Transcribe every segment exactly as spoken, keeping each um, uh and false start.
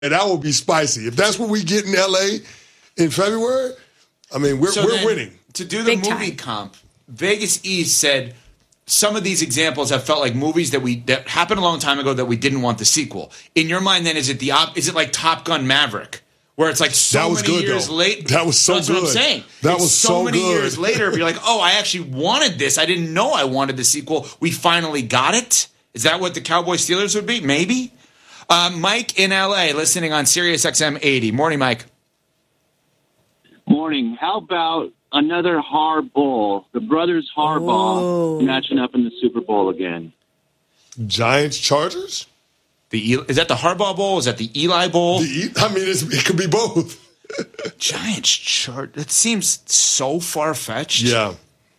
And that would be spicy. If that's what we get in L A in February, I mean, we're, so we're winning. To do the Big movie time. comp, Vegas East said some of these examples have felt like movies that we that happened a long time ago that we didn't want the sequel. In your mind, then, is it the op- is it like Top Gun Maverick, where it's like so That was many good, years though. late? That was so That's good. what I'm saying. That It's was so, so many good. years later. You're like, oh, I actually wanted this. I didn't know I wanted the sequel. We finally got it. Is that what the Cowboy Steelers would be? Maybe. Uh, Mike in L A, listening on Sirius X M eighty. Morning, Mike. Morning. How about another Harbaugh, the brothers Harbaugh, Ooh. matching up in the Super Bowl again? Giants, Chargers? The El- is that the Harbaugh Bowl? Is that the Eli Bowl? The, I mean, it's, it could be both. Giants chart. That seems so far fetched. Yeah.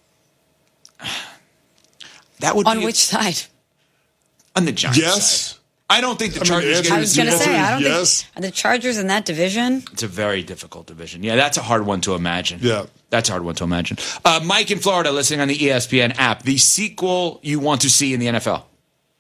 That would On be which side? on the Giants Yes. side. I don't think the I mean, Chargers the get I in was the going to Super say, Bowl. I don't Yes. think are the Chargers in that division. It's a very difficult division. Yeah, that's a hard one to imagine. Yeah. That's a hard one to imagine. Uh, Mike in Florida, listening on the E S P N app. The sequel you want to see in the N F L?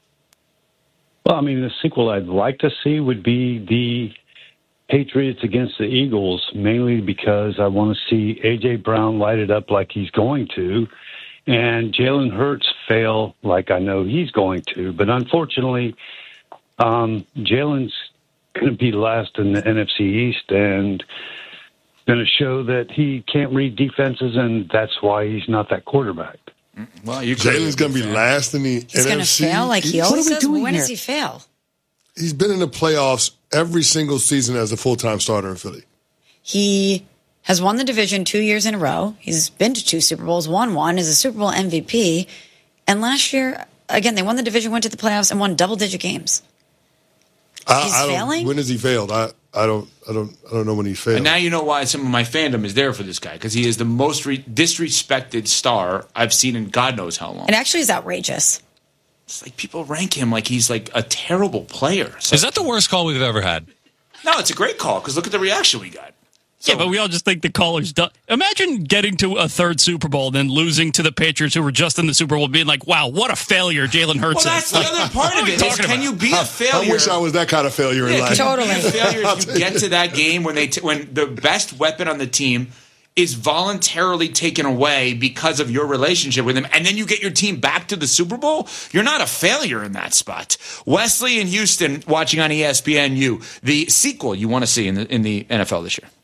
Well, I mean, the sequel I'd like to see would be the Patriots against the Eagles, mainly because I want to see A J. Brown light it up like he's going to, and Jalen Hurts fail like I know he's going to. But unfortunately, um, Jalen's going to be last in the N F C East and going to show that he can't read defenses, and that's why he's not that quarterback. Well, you Jalen's going to be last in the He's going N F C. to fail like he What always are we does. doing When here? does he fail? He's been in the playoffs every single season as a full-time starter in Philly. He has won the division two years in a row. He's been to two Super Bowls, won one, is a Super Bowl M V P. And last year, again, they won the division, went to the playoffs, and won double-digit games. I, He's I don't, failing? When has he failed? I, I don't I don't I don't know when he failed. And now you know why some of my fandom is there for this guy, because he is the most re- disrespected star I've seen in God knows how long. It actually is outrageous. It's like people rank him like he's like a terrible player. So, Is that the worst call we've ever had? no, it's a great call because look at the reaction we got. Yeah, but we all just think the caller's done. Imagine getting to a third Super Bowl, then losing to the Patriots, who were just in the Super Bowl, being like, "Wow, what a failure Jalen Hurts Well, is." that's the other part of it. Is talking can about? you be a failure? I wish I was that kind of failure in Yeah, life. can you Totally. be a failure I'll if tell you you. get to that game when they t- when the best weapon on the team is voluntarily taken away because of your relationship with him, and then you get your team back to the Super Bowl? You're not a failure in that spot. Wesley in Houston, watching on E S P N U, the sequel you want to see in the in the N F L this year.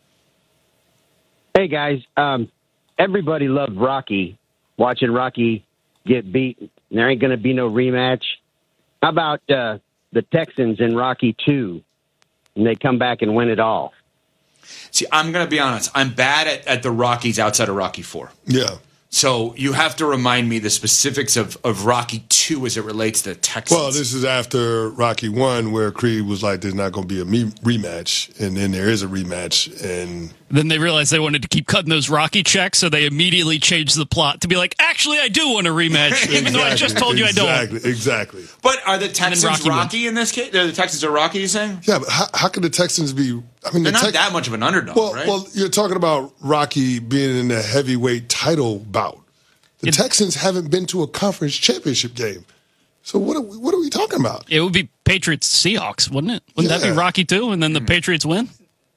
Hey, guys. Um, everybody loved Rocky, watching Rocky get beat. There ain't going to be no rematch. How about uh, the Texans in Rocky two, and they come back and win it all? See, I'm going to be honest. I'm bad at, at the Rockies outside of Rocky four. Yeah. So you have to remind me the specifics of, of Rocky two as it relates to Texans. Well, this is after Rocky one, where Creed was like, "There's not going to be a me- rematch," and then there is a rematch, and Then they realized they wanted to keep cutting those Rocky checks, so they immediately changed the plot to be like, "Actually, I do want a rematch, even though I just told you I don't." Exactly, exactly. But are the Texans Rocky Rocky, wins. in this case? The Texans are Rocky, you saying? Yeah, but how, how could the Texans be? I mean, They're the not Tex- that much of an underdog, Well, right? well, you're talking about Rocky being in the heavyweight title bout. The It- Texans haven't been to a conference championship game. So what are we, what are we talking about? It would be Patriots Seahawks, wouldn't it? Wouldn't that Yeah. be Rocky too? And then the Patriots win?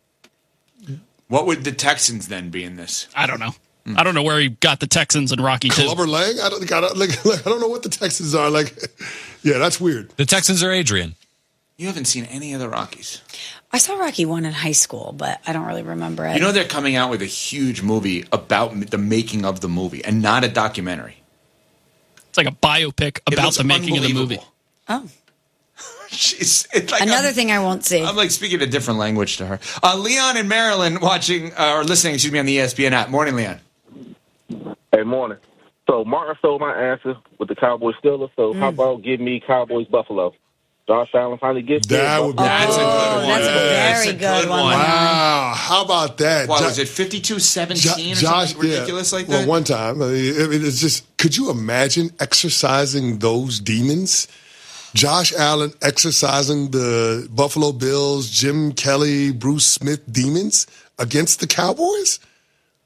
What would the Texans then be in this? I don't know. I don't know where he got the Texans and Rocky too. Clubber Lang? I don't, I don't, like, like, I don't know what the Texans are. Like, yeah, that's weird. The Texans are Adrian. You haven't seen any of the Rockies. I saw Rocky one in high school, but I don't really remember it. You know they're coming out with a huge movie about the making of the movie and not a documentary. It's like a biopic It about looks the making of the movie. unbelievable. oh, She's, it's like another I'm, thing I won't see. I'm like speaking a different language to her. Uh, Leon in Maryland watching uh, or listening, excuse me, on the E S P N app. Morning, Leon. Hey, morning. So Martin stole my answer with the Cowboys Steelers. So how about give me Cowboys Buffalo? Josh Allen finally gets That there. would be That's a good Oh, one. that's a That's very good one. Wow, how about that? Why Jo- was it fifty-two seventeen or Josh, something ridiculous yeah. like Well, that? one time, I mean, I mean, it's just. Could you imagine exercising those demons? Josh Allen exercising the Buffalo Bills, Jim Kelly, Bruce Smith demons against the Cowboys.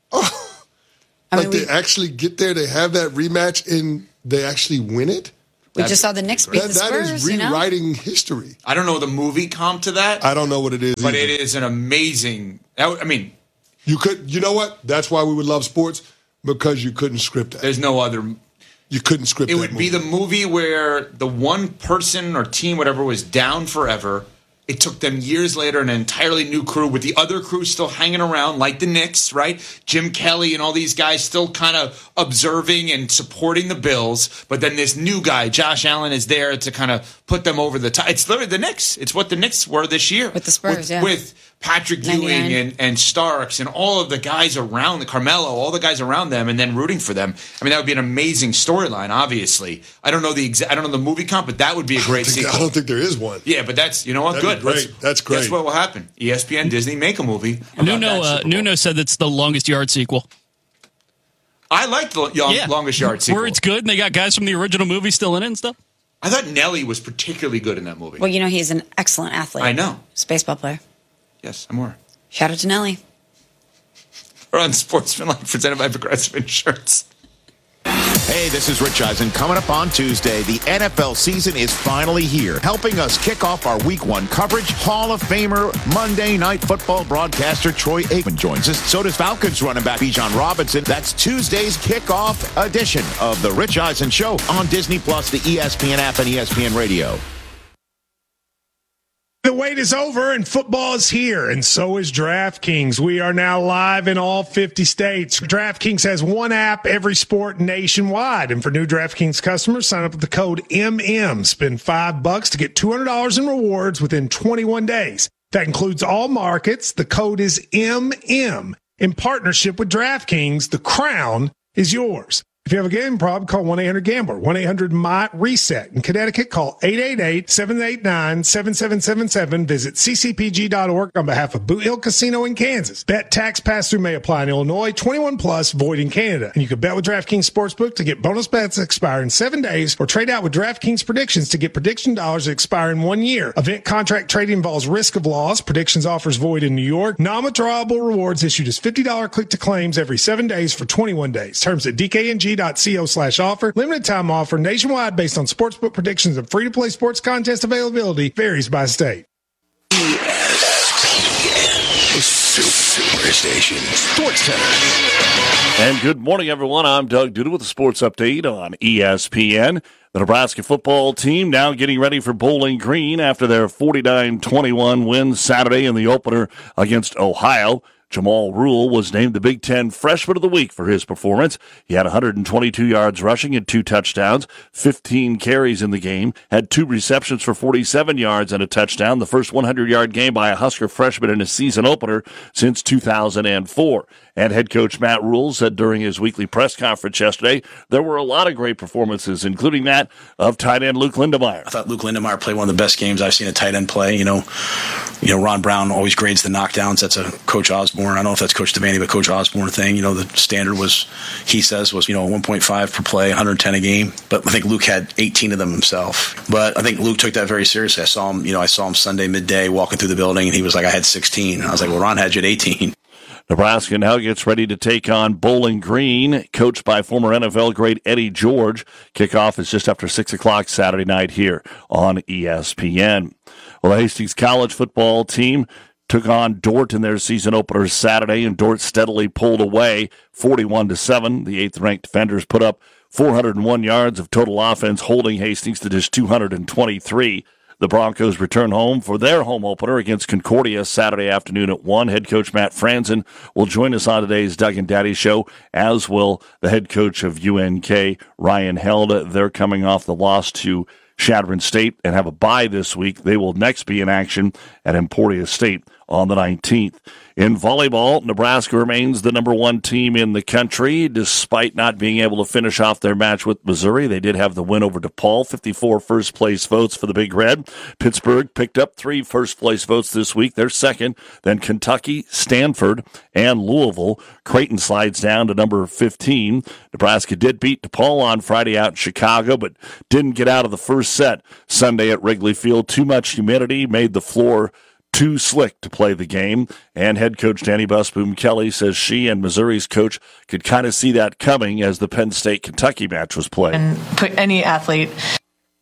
Oh, I like mean, they we- actually get there, they have that rematch, and they actually win it. We That'd just saw the Knicks beat That, the that Spurs. is you know? rewriting history. I don't know the movie comp to that, I don't know what it is, but either. it is an amazing. I mean, You could, you know what? That's why we would love sports, because you couldn't script that. there's no other. You couldn't script. It that would movie. be the movie where the one person or team, whatever, was down forever. It took them years later, an entirely new crew with the other crew still hanging around, like the Knicks, right? Jim Kelly and all these guys still kind of observing and supporting the Bills. But then this new guy, Josh Allen, is there to kind of put them over the top. It's literally the Knicks. It's what the Knicks were this year. With the Spurs, with, yeah. With Patrick Ewing ninety-nine. and, and Starks and all of the guys around, the Carmelo, all the guys around them, and then rooting for them. I mean, that would be an amazing storyline, obviously. I don't know the exa- I don't know the movie comp, but that would be a I great don't think, sequel. I don't think there is one. Yeah, but that's, you know what, That'd good. be great. Let's- That's great. Guess what will happen? E S P N, Disney, make a movie. about Nuno, that uh, Super Bowl. Nuno said that's the longest yard sequel. I like the young, Yeah. longest yard sequel. Where it's good and they got guys from the original movie still in it and stuff. I thought Nelly was particularly good in that movie. Well, you know, he's an excellent athlete. I know. He's a baseball player. Yes, I'm more. Shout out to Nelly. We're on Sportsmanlike, presented by Progressive Insurance. Hey, this is Rich Eisen. Coming up on Tuesday, the N F L season is finally here. Helping us kick off our week one coverage, Hall of Famer, Monday Night Football broadcaster Troy Aikman joins us. So does Falcons running back Bijan Robinson. That's Tuesday's kickoff edition of the Rich Eisen Show on Disney Plus, the E S P N app, and E S P N Radio. The wait is over and football is here, and so is DraftKings. We are now live in all fifty states. DraftKings has one app, every sport nationwide. And for new DraftKings customers, sign up with the code M M. Spend five bucks to get two hundred dollars in rewards within twenty-one days. That includes all markets. The code is M M. In partnership with DraftKings, the crown is yours. If you have a gambling problem, call one eight hundred gambler, one eight hundred M Y reset. In Connecticut, call eight eight eight, seven eight nine, seven seven seven seven. Visit c c p g dot org on behalf of Boot Hill Casino in Kansas. Bet tax pass-through may apply in Illinois, twenty-one plus, void in Canada. And you can bet with DraftKings Sportsbook to get bonus bets that expire in seven days, or trade out with DraftKings Predictions to get prediction dollars that expire in one year. Event contract trading involves risk of loss. Predictions offers void in New York. Non-withdrawable rewards issued as fifty dollars click to claims every seven days for twenty-one days. Terms at d k n g dot co slash offer. Limited time offer nationwide based on sportsbook predictions and free-to-play sports contest availability varies by state. E S P N Superstation Sports Center. And good morning, everyone. I'm Doug Duda with the Sports Update on E S P N. The Nebraska football team now getting ready for Bowling Green after their forty-nine twenty-one win Saturday in the opener against Ohio. Jamal Rule was named the Big Ten Freshman of the Week for his performance. He had one hundred twenty-two yards rushing and two touchdowns, fifteen carries in the game, had two receptions for forty-seven yards and a touchdown, the first hundred-yard game by a Husker freshman in a season opener since two thousand four. And head coach Matt Rule said during his weekly press conference yesterday, there were a lot of great performances, including that of tight end Luke Lindemeyer. I thought Luke Lindemeyer played one of the best games I've seen a tight end play. You know, you know, Ron Brown always grades the knockdowns. That's a Coach Osborne. I don't know if that's Coach Devaney, but Coach Osborne thing. You know, the standard was, he says, was, you know, one point five per play, one hundred ten a game. But I think Luke had eighteen of them himself. But I think Luke took that very seriously. I saw him, you know, I saw him Sunday midday walking through the building, and he was like, I had sixteen. I was like, well, Ron had you at eighteen. Nebraska now gets ready to take on Bowling Green, coached by former N F L great Eddie George. Kickoff is just after six o'clock Saturday night here on E S P N. Well, the Hastings College football team took on Dordt in their season opener Saturday, and Dordt steadily pulled away forty-one to seven. The eighth-ranked defenders put up four hundred one yards of total offense, holding Hastings to just two hundred twenty-three. The Broncos return home for their home opener against Concordia Saturday afternoon at one. Head coach Matt Franzen will join us on today's Doug and Daddy show, as will the head coach of U N K, Ryan Held. They're coming off the loss to Chadron State and have a bye this week. They will next be in action at Emporia State on the nineteenth. In volleyball, Nebraska remains the number one team in the country, despite not being able to finish off their match with Missouri. They did have the win over DePaul, fifty-four first-place votes for the Big Red. Pittsburgh picked up three first-place votes this week. They're second. Then Kentucky, Stanford, and Louisville. Creighton slides down to number fifteen. Nebraska did beat DePaul on Friday out in Chicago, but didn't get out of the first set Sunday at Wrigley Field. Too much humidity made the floor too slick to play the game, and head coach Danny Busboom Kelly says she and Missouri's coach could kind of see that coming as the Penn State-Kentucky match was played. And put any athlete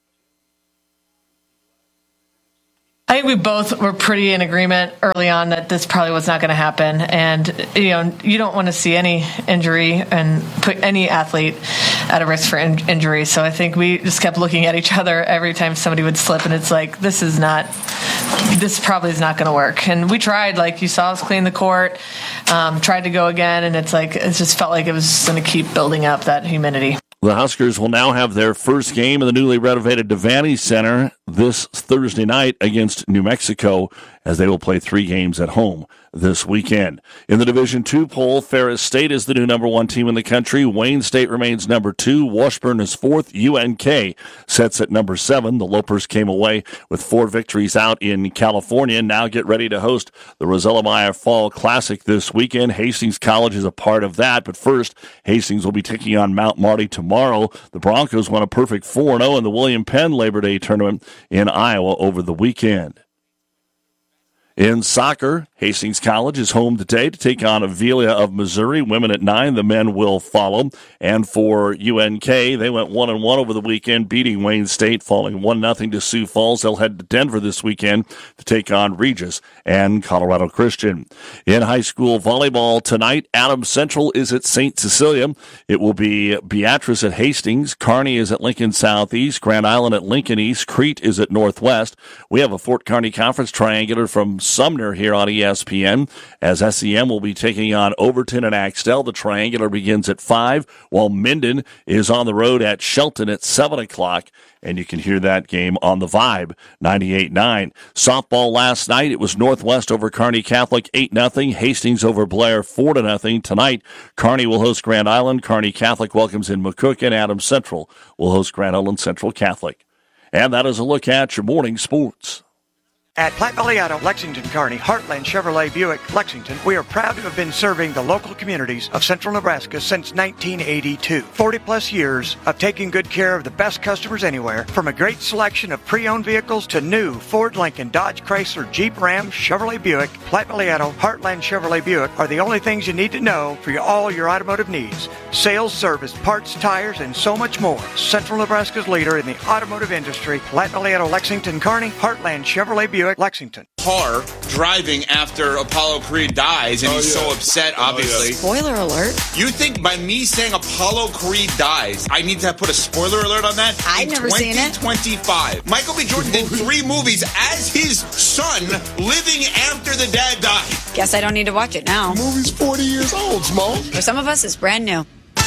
I think we both were pretty in agreement early on that this probably was not going to happen. And, you know, you don't want to see any injury and put any athlete at a risk for in- injury. So I think we just kept looking at each other every time somebody would slip. And it's like, this is not, this probably is not going to work. And we tried, like you saw us clean the court, um, tried to go again. And it's like, it just felt like it was going to keep building up that humidity. The Huskers will now have their first game in the newly renovated Devaney Center this Thursday night against New Mexico, as they will play three games at home this weekend. In the Division two poll, Ferris State is the new number one team in the country. Wayne State remains number two. Washburn is fourth. U N K sets at number seven. The Lopers came away with four victories out in California. Now get ready to host the Rosella Meyer Fall Classic this weekend. Hastings College is a part of that. But first, Hastings will be taking on Mount Marty tomorrow. The Broncos won a perfect four and oh in the William Penn Labor Day tournament in Iowa over the weekend. In soccer, Hastings College is home today to take on Avila of Missouri. Women at nine, the men will follow. And for U N K, they went one and one over the weekend, beating Wayne State, falling one nothing to Sioux Falls. They'll head to Denver this weekend to take on Regis and Colorado Christian. In high school volleyball tonight, Adams Central is at Saint Cecilia. It will be Beatrice at Hastings. Kearney is at Lincoln Southeast. Grand Island at Lincoln East. Crete is at Northwest. We have a Fort Kearney Conference triangular from Sumner here on E S P N, as S E M will be taking on Overton and Axtell. The triangular begins at five, while Minden is on the road at Shelton at seven o'clock. And you can hear that game on the Vibe, ninety-eight nine. Softball last night, it was Northwest over Kearney Catholic, eight nothing. Hastings over Blair, four to nothing. Tonight, Kearney will host Grand Island. Kearney Catholic welcomes in McCook, and Adams Central will host Grand Island Central Catholic. And that is a look at your morning sports. At Platte Valley Auto, Lexington, Kearney, Heartland Chevrolet Buick, Lexington, we are proud to have been serving the local communities of central Nebraska since nineteen eighty-two. forty plus years of taking good care of the best customers anywhere, from a great selection of pre-owned vehicles to new Ford, Lincoln, Dodge, Chrysler, Jeep, Ram, Chevrolet Buick. Platte Valley Auto, Heartland Chevrolet Buick are the only things you need to know for your, all your automotive needs. Sales, service, parts, tires, and so much more. Central Nebraska's leader in the automotive industry, Platte Valley Auto, Lexington, Kearney, Heartland Chevrolet Buick, Lexington. Car driving after Apollo Creed dies, and Oh, he's yeah. so upset, obviously. Oh, yeah. Spoiler alert. You think by me saying Apollo Creed dies, I need to put a spoiler alert on that? I've never seen it. twenty twenty-five. Michael B. Jordan did three movies as his son living after the dad died. Guess I don't need to watch it now. The movie's forty years old, Smo. For some of us, it's brand new.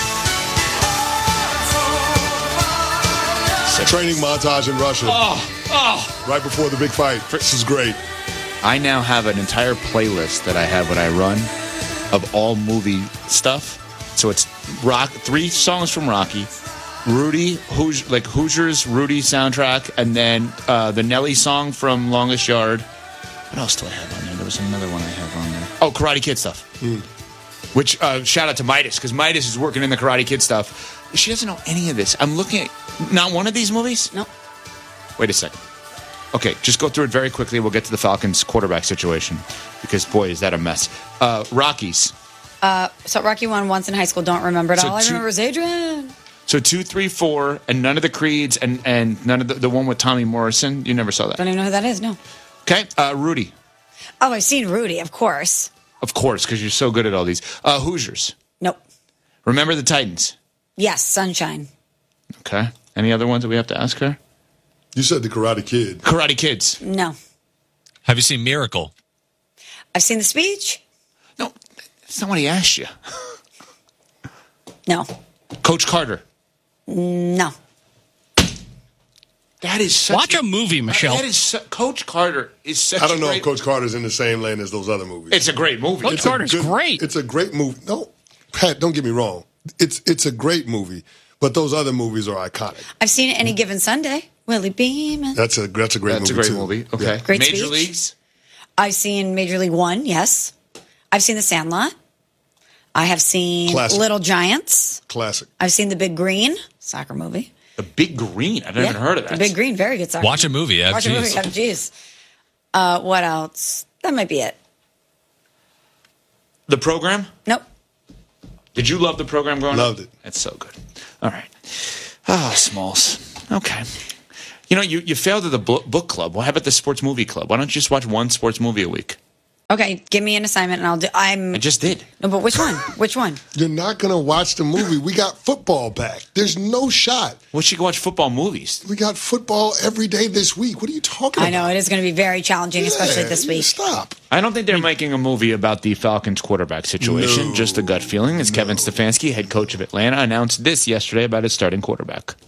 Training montage in Russia. Oh, oh. Right before the big fight. This is great. I now have an entire playlist that I have when I run of all movie stuff. So it's rock, three songs from Rocky, Rudy, Hoos, like Hoosiers, Rudy soundtrack, and then uh, the Nelly song from Longest Yard. What else do I have on there? There was another one I have on there. Oh, Karate Kid stuff. Mm. Which, uh, shout out to Midas, because Midas is working in the Karate Kid stuff. She doesn't know any of this. I'm looking at, not one of these movies? No. Wait a second. Okay, just go through it very quickly. We'll get to the Falcons quarterback situation, because, boy, is that a mess. Uh, Rockies. Uh, so Rocky won once in high school. Don't remember it So all. I two- remember is Adrian. So two, three, four, and none of the Creeds, and, and none of the, the one with Tommy Morrison. You never saw that. Don't even know who that is. No. Okay, uh, Rudy. Oh, I've seen Rudy, of course. Of course, because you're so good at all these. Uh, Hoosiers. Nope. Remember the Titans. Yes, Sunshine. Okay. Any other ones that we have to ask her? You said the Karate Kid. Karate Kids. No. Have you seen Miracle? I've seen The Speech. No, that's not what he asked you. No. Coach Carter. No. That is such Watch a movie, Michelle. That is su- Coach Carter is such. I don't a know great, if Coach Carter's in the same lane as those other movies. It's a great movie. Coach It's a Carter's good- great. It's a great movie. No, Pat, don't get me wrong. It's it's a great movie, but those other movies are iconic. I've seen Any Given Sunday. Willie Beeman. That's a that's a great That's a movie great too. movie. Okay. Yeah. Great Major speech. Leagues. I've seen Major League One. Yes. I've seen The Sandlot. I have seen Classic. Little Giants. Classic. I've seen The Big Green, soccer movie. The Big Green. I've never Yeah, even heard of that. The Big Green, very good soccer. Watch a movie. Yeah, Watch a movie. geez. Oh, jeez. Uh, what else? That might be it. The Program. Nope. Did you love the program growing up? Loved it. It's so good. All right. Ah, Smalls. Okay. You know, you, you failed at the book club. Well, how about the sports movie club? Why don't you just watch one sports movie a week? Okay, give me an assignment and I'll do. I'm. I just did. No, but which one? Which one? You're not gonna watch the movie. We got football back. There's no shot. Well, she can watch football movies. We got football every day this week. What are you talking about? I know it is going to be very challenging, yeah, especially this week. Stop. I don't think they're making a movie about the Falcons quarterback situation. No, just a gut feeling. As no. Kevin Stefanski, head coach of Atlanta, announced this yesterday about his starting quarterback.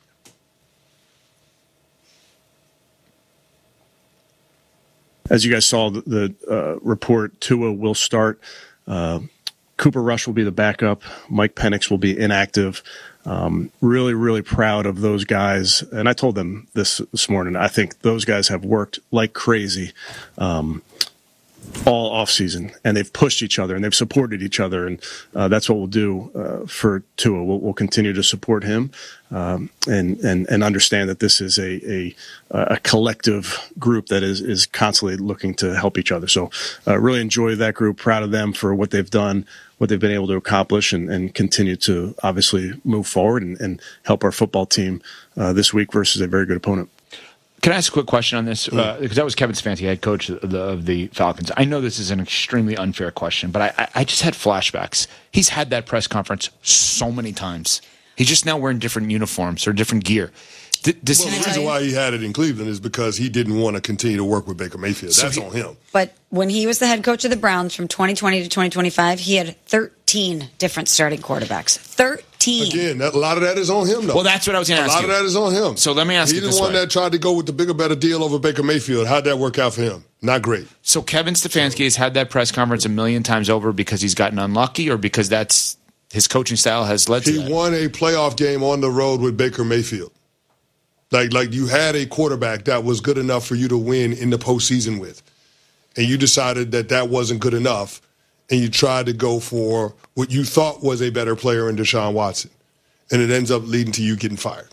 As you guys saw, the, the uh, report, Tua will start. Uh, Cooper Rush will be the backup. Mike Penix will be inactive. Um, really, really proud of those guys. And I told them this this morning. I think those guys have worked like crazy um, all offseason, and they've pushed each other, and they've supported each other. And uh, that's what we'll do uh, for Tua. We'll, we'll continue to support him um, and, and, and understand that this is a, a, a collective group that is, is constantly looking to help each other. So uh, really enjoy that group, proud of them for what they've done, what they've been able to accomplish, and, and continue to obviously move forward and, and help our football team uh, this week versus a very good opponent. Can I ask a quick question on this? Uh, because that was Kevin Stefanski, head coach of the, of the Falcons. I know this is an extremely unfair question, but I, I just had flashbacks. He's had that press conference so many times. He's just now wearing different uniforms or different gear. D- does well, he the reason why he had it in Cleveland is because he didn't want to continue to work with Baker Mayfield. So That's he, on him. But when he was the head coach of the Browns from twenty twenty to twenty twenty-five, he had thirteen different starting quarterbacks. thirteen. Again, that, a lot of that is on him, though. Well, that's what I was going to ask you. A lot of that is on him. So let me ask he you this He's the one way. that tried to go with the bigger, better deal over Baker Mayfield. How'd that work out for him? Not great. So Kevin Stefanski has had that press conference a million times over because he's gotten unlucky or because that's his coaching style has led to He that? won a playoff game on the road with Baker Mayfield. Like, like you had a quarterback that was good enough for you to win in the postseason with. And you decided that that wasn't good enough, and you tried to go for what you thought was a better player in Deshaun Watson. And it ends up leading to you getting fired.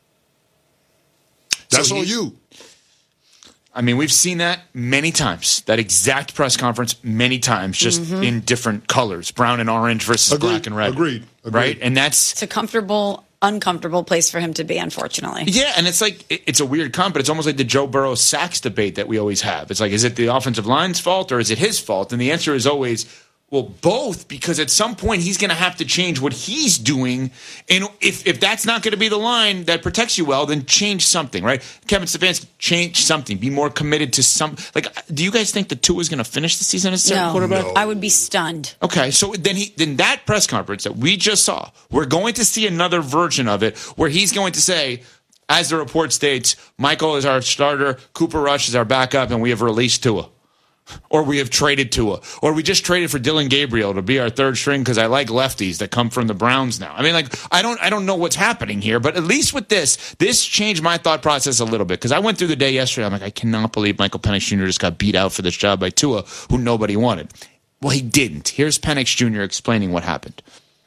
That's So on he- you. I mean, we've seen that many times, that exact press conference many times, just Mhm. in different colors, brown and orange versus Agreed. black and red. Agreed. Agreed. Right? And that's It's a comfortable, uncomfortable place for him to be, unfortunately. Yeah, and it's like it- it's a weird comp, but it's almost like the Joe Burrow sacks debate that we always have. It's like, is it the offensive line's fault or is it his fault? And the answer is always, well, both, because at some point he's going to have to change what he's doing. And if, if that's not going to be the line that protects you well, then change something, right? Kevin Stefanski, change something. Be more committed to some. Like, do you guys think the Tua is going to finish the season as starting No, quarterback? I would be stunned. Okay, so then he then that press conference that we just saw, we're going to see another version of it where he's going to say, as the report states, Michael is our starter, Cooper Rush is our backup, and we have released Tua. Or we have traded Tua. Or we just traded for Dylan Gabriel to be our third string because I like lefties that come from the Browns now. I mean, like, I don't I don't know what's happening here, but at least with this, this changed my thought process a little bit. Because I went through the day yesterday, I'm like, I cannot believe Michael Penix Junior just got beat out for this job by Tua, who nobody wanted. Well, he didn't. Here's Penix Junior explaining what happened.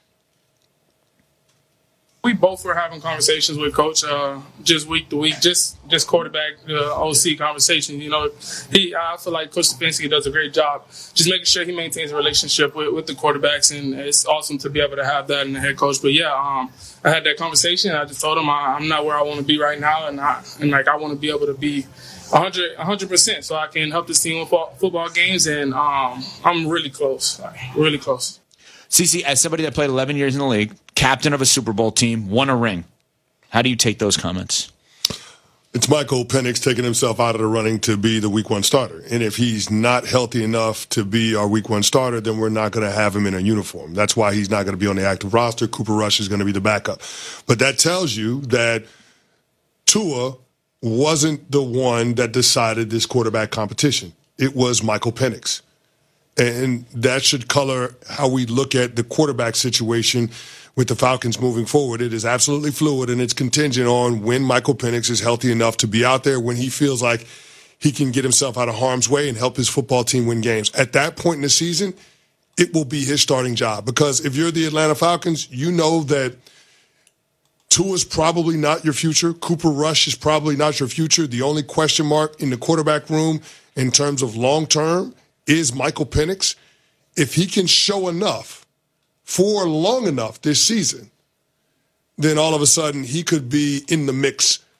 We both were having conversations with Coach uh, just week to week, just just quarterback uh, O C conversations. You know, he I feel like Coach Stefanski does a great job just making sure he maintains a relationship with, with the quarterbacks, and it's awesome to be able to have that in the head coach. But yeah, um, I had that conversation. I just told him I, I'm not where I want to be right now, and I, and like I want to be able to be one hundred percent so I can help this team with football, football games, and um, I'm really close, like, really close. CeCe, as somebody that played eleven years in the league, captain of a Super Bowl team, won a ring, how do you take those comments? It's Michael Penix taking himself out of the running to be the week one starter. And if he's not healthy enough to be our week one starter, then we're not going to have him in a uniform. That's why he's not going to be on the active roster. Cooper Rush is going to be the backup. But that tells you that Tua wasn't the one that decided this quarterback competition. It was Michael Penix. And that should color how we look at the quarterback situation with the Falcons moving forward. It is absolutely fluid, and it's contingent on when Michael Penix is healthy enough to be out there, when he feels like he can get himself out of harm's way and help his football team win games. At that point in the season, it will be his starting job. Because if you're the Atlanta Falcons, you know that Tua's probably not your future. Cooper Rush is probably not your future. The only question mark in the quarterback room in terms of long-term is Michael Penix. If he can show enough for long enough this season, then all of a sudden he could be in the mix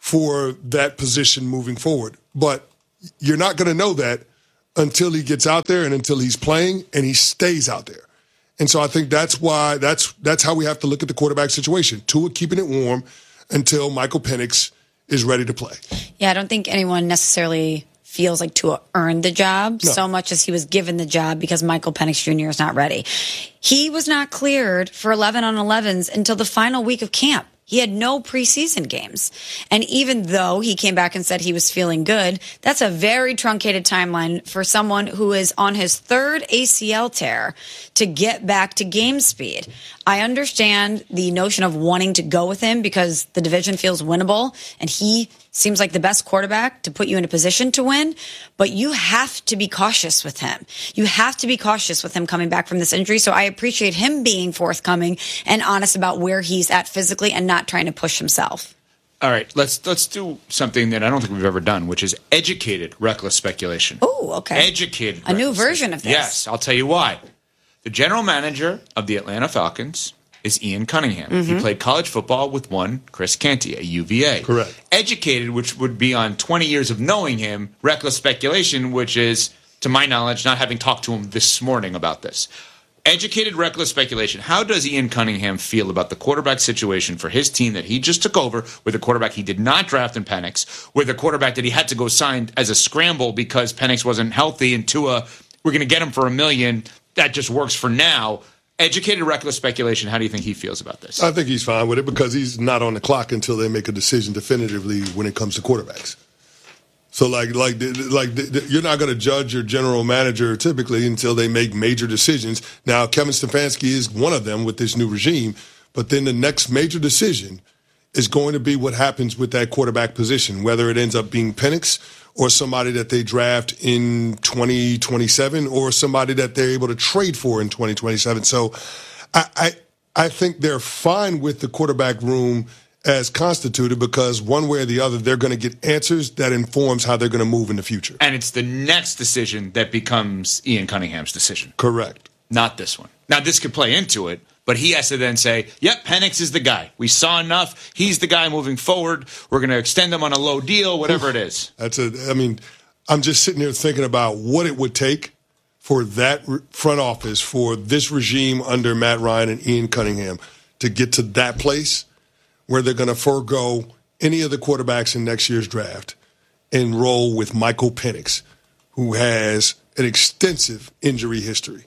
for that position moving forward. But you're not going to know that until he gets out there and until he's playing and he stays out there. And so I think that's why that's that's how we have to look at the quarterback situation. Tua keeping it warm until Michael Penix is ready to play. Yeah, I don't think anyone necessarily feels like Tua earned the job no. so much as he was given the job because Michael Penix Junior is not ready. He was not cleared for eleven on elevens until the final week of camp. He had no preseason games. And even though he came back and said he was feeling good, that's a very truncated timeline for someone who is on his third A C L tear to get back to game speed. I understand the notion of wanting to go with him because the division feels winnable and he seems like the best quarterback to put you in a position to win, but you have to be cautious with him. You have to be cautious with him coming back from this injury. So I appreciate him being forthcoming and honest about where he's at physically and not trying to push himself. All right, let's let's do something that I don't think we've ever done, which is educated reckless speculation. Oh, okay. Educated. A new version of this. Yes, I'll tell you why. The general manager of the Atlanta Falcons is Ian Cunningham. Mm-hmm. He played college football with one Chris Canty at U V A. Correct. Educated, which would be on twenty years of knowing him. Reckless speculation, which is, to my knowledge, not having talked to him this morning about this. Educated, reckless speculation. How does Ian Cunningham feel about the quarterback situation for his team that he just took over with a quarterback he did not draft in Penix, with a quarterback that he had to go sign as a scramble because Penix wasn't healthy, and Tua, we're going to get him for a million. That just works for now. Educated, reckless speculation. How do you think he feels about this? I think he's fine with it because he's not on the clock until they make a decision definitively when it comes to quarterbacks. So, like, like, like, you're not going to judge your general manager typically until they make major decisions. Now, Kevin Stefanski is one of them with this new regime, but then the next major decision is going to be what happens with that quarterback position, whether it ends up being Penix or somebody that they draft in twenty twenty-seven or somebody that they're able to trade for in twenty twenty-seven. So, I, I, I think they're fine with the quarterback room as constituted because one way or the other, they're going to get answers that informs how they're going to move in the future. And it's the next decision that becomes Ian Cunningham's decision. Correct. Not this one. Now, this could play into it, but he has to then say, yep, Penix is the guy. We saw enough. He's the guy moving forward. We're going to extend him on a low deal, whatever it is. That's a, I mean, I'm just sitting here thinking about what it would take for that front office, for this regime under Matt Ryan and Ian Cunningham to get to that place where they're going to forego any of the quarterbacks in next year's draft and roll with Michael Penix, who has an extensive injury history.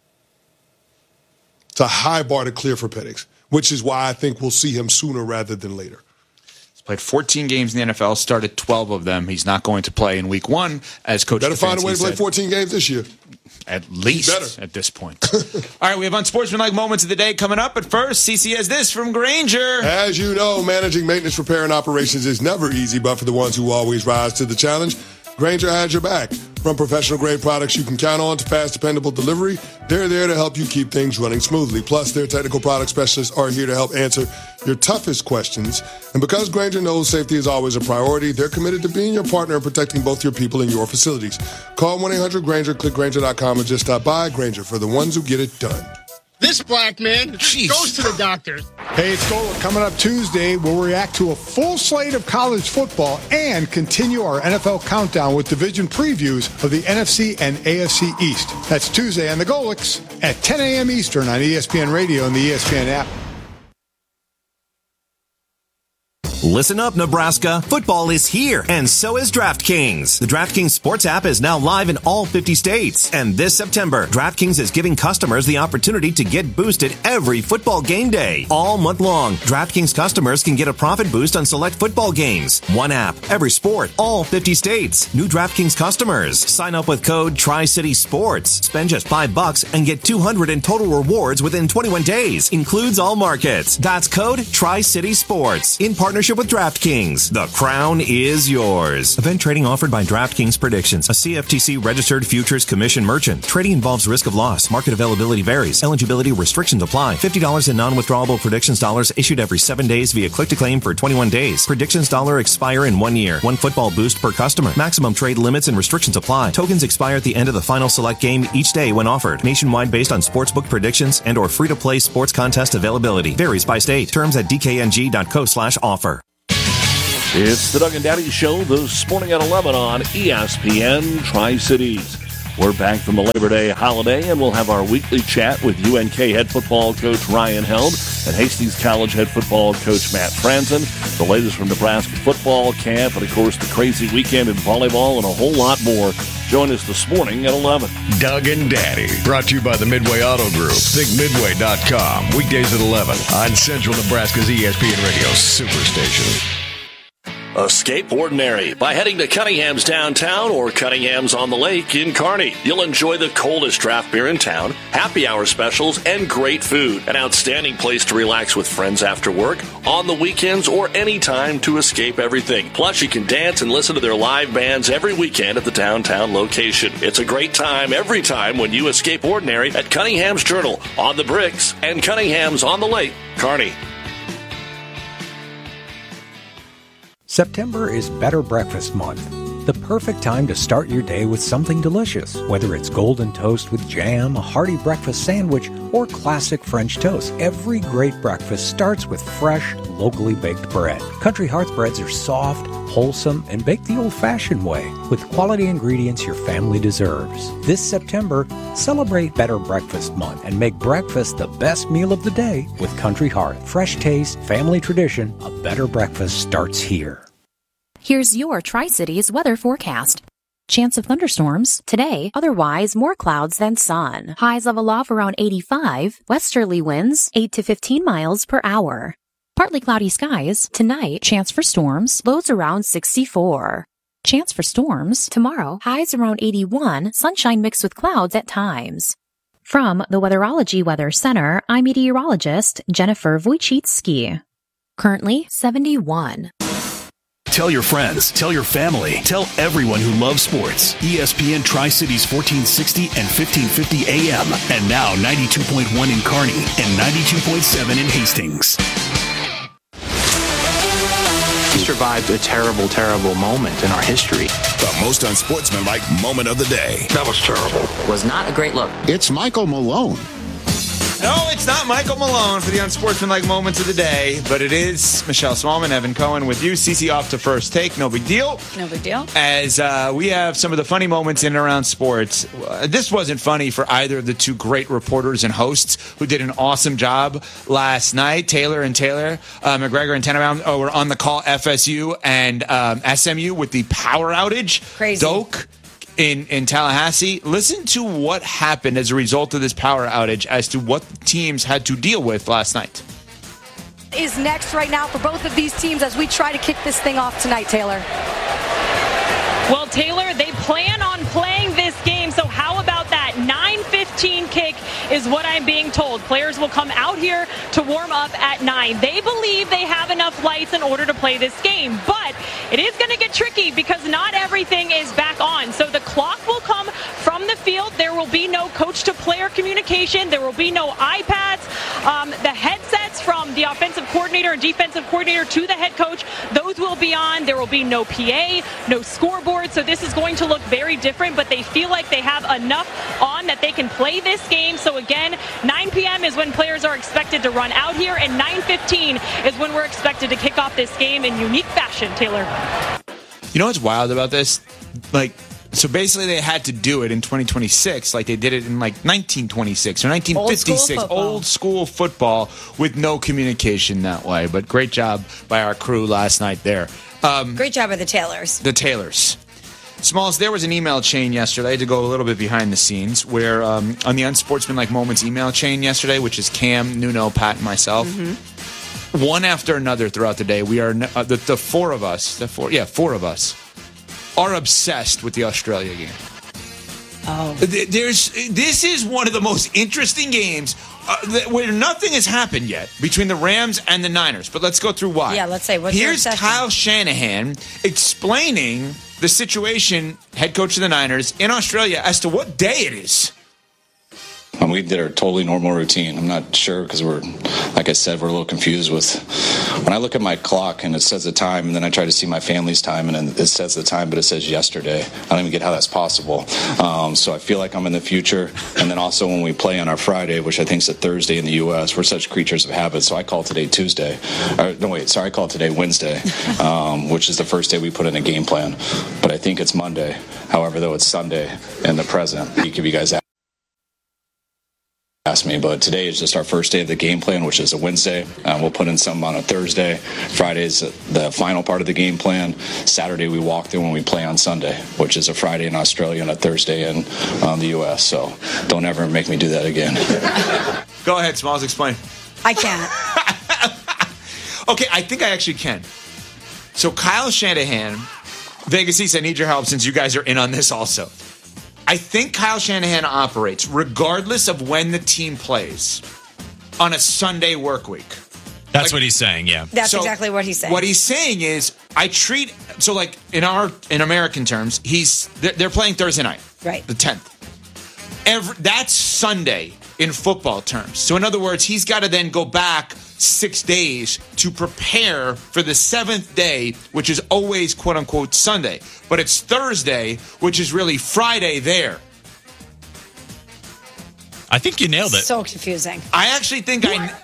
It's a high bar to clear for Penix, which is why I think we'll see him sooner rather than later. He's played fourteen games in the N F L, started twelve of them. He's not going to play in week one, as Coach Better find a way to said. play fourteen games this year. At least Better. At this point. All right, we have unsportsmanlike moments of the day coming up. But first, C C has this from Grainger. As you know, managing maintenance, repair, and operations is never easy, but for the ones who always rise to the challenge, Grainger has your back. From professional-grade products you can count on to fast, dependable delivery, they're there to help you keep things running smoothly. Plus, their technical product specialists are here to help answer your toughest questions. And because Grainger knows safety is always a priority, they're committed to being your partner and protecting both your people and your facilities. Call one eight hundred Grainger, click Grainger dot com, and just stop by. Grainger, for the ones who get it done. This black man Jeez. goes to the doctor. Hey, it's Gola coming up Tuesday. We'll react to a full slate of college football and continue our N F L countdown with division previews of the N F C and A F C East. That's Tuesday on the Golics at ten a.m. Eastern on E S P N Radio and the E S P N app. Listen up, Nebraska. Football is here, and so is DraftKings. The DraftKings Sports app is now live in all fifty states. And this September, DraftKings is giving customers the opportunity to get boosted every football game day. All month long, DraftKings customers can get a profit boost on select football games. One app, every sport, all fifty states. New DraftKings customers. Sign up with code Tri-City Sports. Spend just five bucks and get two hundred in total rewards within twenty-one days. Includes all markets. That's code Tri-City Sports. In partnership with DraftKings. The crown is yours. Event trading offered by DraftKings Predictions, a C F T C registered futures commission merchant. Trading involves risk of loss. Market availability varies. Eligibility restrictions apply. fifty dollars in non-withdrawable predictions dollars issued every seven days via click to claim for twenty-one days. Predictions dollar expire in one year. One football boost per customer. Maximum trade limits and restrictions apply. Tokens expire at the end of the final select game each day when offered. Nationwide based on sportsbook predictions and or free-to-play sports contest availability. Varies by state. Terms at d k n g dot co slash offer. It's the Doug and Daddy Show this morning at eleven on E S P N Tri-Cities. We're back from the Labor Day holiday, and we'll have our weekly chat with U N K head football coach Ryan Held and Hastings College head football coach Matt Franzen. The latest from Nebraska football camp, and of course the crazy weekend in volleyball and a whole lot more. Join us this morning at eleven. Doug and Daddy, brought to you by the Midway Auto Group. Think Midway dot com. Weekdays at eleven on Central Nebraska's E S P N Radio Superstation. Escape ordinary by heading to Cunningham's downtown or Cunningham's on the lake in Kearney. You'll enjoy the coldest draft beer in town, happy hour specials, and great food. An outstanding place to relax with friends after work, on the weekends, or any time to escape everything. Plus, you can dance and listen to their live bands every weekend at the downtown location. It's a great time every time when you escape ordinary at Cunningham's Journal, on the Bricks, and Cunningham's on the lake, Kearney. September is Better Breakfast Month. The perfect time to start your day with something delicious, whether it's golden toast with jam, a hearty breakfast sandwich, or classic French toast. Every great breakfast starts with fresh, locally baked bread. Country Hearts breads are soft, wholesome, and baked the old-fashioned way, with quality ingredients your family deserves. This September, celebrate Better Breakfast Month and make breakfast the best meal of the day with Country Heart. Fresh taste, family tradition, a better breakfast starts here. Here's your Tri-Cities weather forecast. Chance of thunderstorms today, otherwise more clouds than sun. Highs level off around eighty-five, westerly winds eight to fifteen miles per hour. Partly cloudy skies tonight, chance for storms, lows around sixty-four. Chance for storms tomorrow, highs around eighty-one, sunshine mixed with clouds at times. From the Weatherology Weather Center, I'm meteorologist Jennifer Wojcicki. Currently seventy-one. Tell your friends, tell your family, tell everyone who loves sports. E S P N Tri-Cities fourteen sixty and fifteen fifty A M. And now ninety-two point one in Kearney and ninety-two point seven in Hastings. We survived a terrible, terrible moment in our history. The most unsportsmanlike moment of the day. That was terrible. Was not a great look. It's Michael Malone. No, it's not Michael Malone for the unsportsmanlike moments of the day, but it is Michelle Smallman, Evan Cohen with you. Cece off to first take. No big deal. No big deal. As uh, we have some of the funny moments in and around sports. Uh, this wasn't funny for either of the two great reporters and hosts who did an awesome job last night. Taylor and Taylor, uh, McGregor and Tenenbaum oh, were on the call F S U and um, S M U with the power outage. Crazy. Doak. In, in Tallahassee. Listen to what happened as a result of this power outage as to what teams had to deal with last night. Is next right now for both of these teams as we try to kick this thing off tonight, Taylor? Well, Taylor, they plan on playing this game, so how about that? nine fifteen kick is what I'm being told. Players will come out here to warm up at nine. They believe they have enough lights in order to play this game, but it is going to get tricky because not everything is back on. So the clock will come from the field. There will be no coach-to-player communication. There will be no iPads. Um, the headsets from the offensive coordinator and defensive coordinator to the head coach, those will be on. There will be no P A, no scoreboard. So this is going to look very different, but they feel like they have enough on that they can play this game. So again, nine p.m. is when players are expected to run out here, and nine fifteen is when we're expected to kick off this game in unique fashion, Taylor. You know what's wild about this? Like, so basically they had to do it in twenty twenty-six like they did it in like nineteen twenty-six or nineteen fifty-six. Old school football, old school football with no communication that way. But great job by our crew last night there. Um, great job by the Taylors. The Taylors. Smalls, there was an email chain yesterday, to go a little bit behind the scenes, where um, on the Unsportsmanlike Moments email chain yesterday, which is Cam, Nuno, Pat, and myself, mm-hmm. one after another throughout the day, we are, uh, the, the four of us, the four, yeah, four of us, are obsessed with the Australia game. Oh. There's, this is one of the most interesting games uh, where nothing has happened yet between the Rams and the Niners. But let's go through why. Yeah, let's say, what's your Here's obsession? Kyle Shanahan explaining the situation, head coach of the Niners, in Australia as to what day it is. Um, we did our totally normal routine. I'm not sure because we're, like I said, we're a little confused with when I look at my clock and it says the time, and then I try to see my family's time and it says the time, but it says yesterday. I don't even get how that's possible. Um, so I feel like I'm in the future. And then also when we play on our Friday, which I think is a Thursday in the U S, we're such creatures of habit. So I call today Tuesday. Or, no, wait, sorry, I call today Wednesday, um, which is the first day we put in a game plan. But I think it's Monday. However, though, it's Sunday in the present. Each of you guys asked me, but today is just our first day of the game plan, which is a Wednesday. Uh, we'll put in some on a Thursday. Friday is the final part of the game plan. Saturday we walk through when we play on Sunday, which is a Friday in Australia and a Thursday in um, the U S. So don't ever make me do that again. Go ahead, Smalls, explain. I can't. Okay, I think I actually can. So Kyle Shanahan, Vegas East, I need your help since you guys are in on this also. I think Kyle Shanahan operates, regardless of when the team plays, on a Sunday work week. That's like, what he's saying, yeah. That's so exactly what he's saying. What he's saying is, I treat, so like in our, in American terms, he's, they're, they're playing Thursday night. Right. The tenth. Every, that's Sunday in football terms. So in other words, he's got to then go back six days to prepare for the seventh day, which is always quote unquote Sunday. But it's Thursday, which is really Friday there. I think you nailed it. So confusing. I actually think I...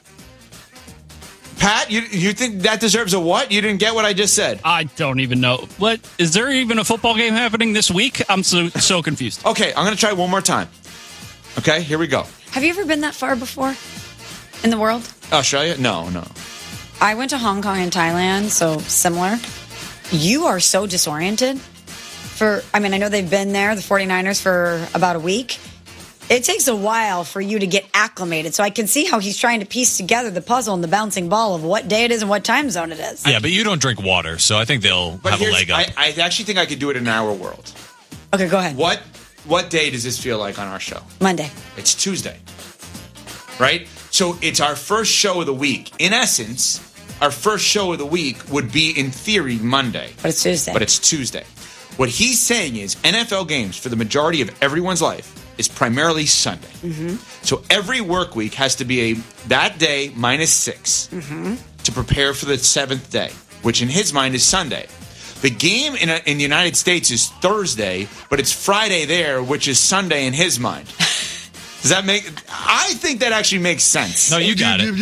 Pat, you you think that deserves a what? You didn't get what I just said. I don't even know. What is there even a football game happening this week? I'm so so confused. Okay, I'm going to try one more time. Okay, here we go. Have you ever been that far before in the world? Australia? No, no. I went to Hong Kong and Thailand, so similar. You are so disoriented. For I mean, I know they've been there, the 49ers, for about a week. It takes a while for you to get acclimated. So I can see how he's trying to piece together the puzzle and the bouncing ball of what day it is and what time zone it is. Yeah, but you don't drink water, so I think they'll But have a here's- leg up. I, I actually think I could do it in our world. Okay, go ahead. What what day does this feel like on our show? Monday. It's Tuesday. Right? So it's our first show of the week. In essence, our first show of the week would be, in theory, Monday. But it's Tuesday. But it's Tuesday. What he's saying is N F L games, for the majority of everyone's life, is primarily Sunday. Mm-hmm. So every work week has to be a that day minus six Mm-hmm. to prepare for the seventh day, which in his mind is Sunday. The game in, a, in the United States is Thursday, but it's Friday there, which is Sunday in his mind. Does that make... I think that actually makes sense. No, you got it.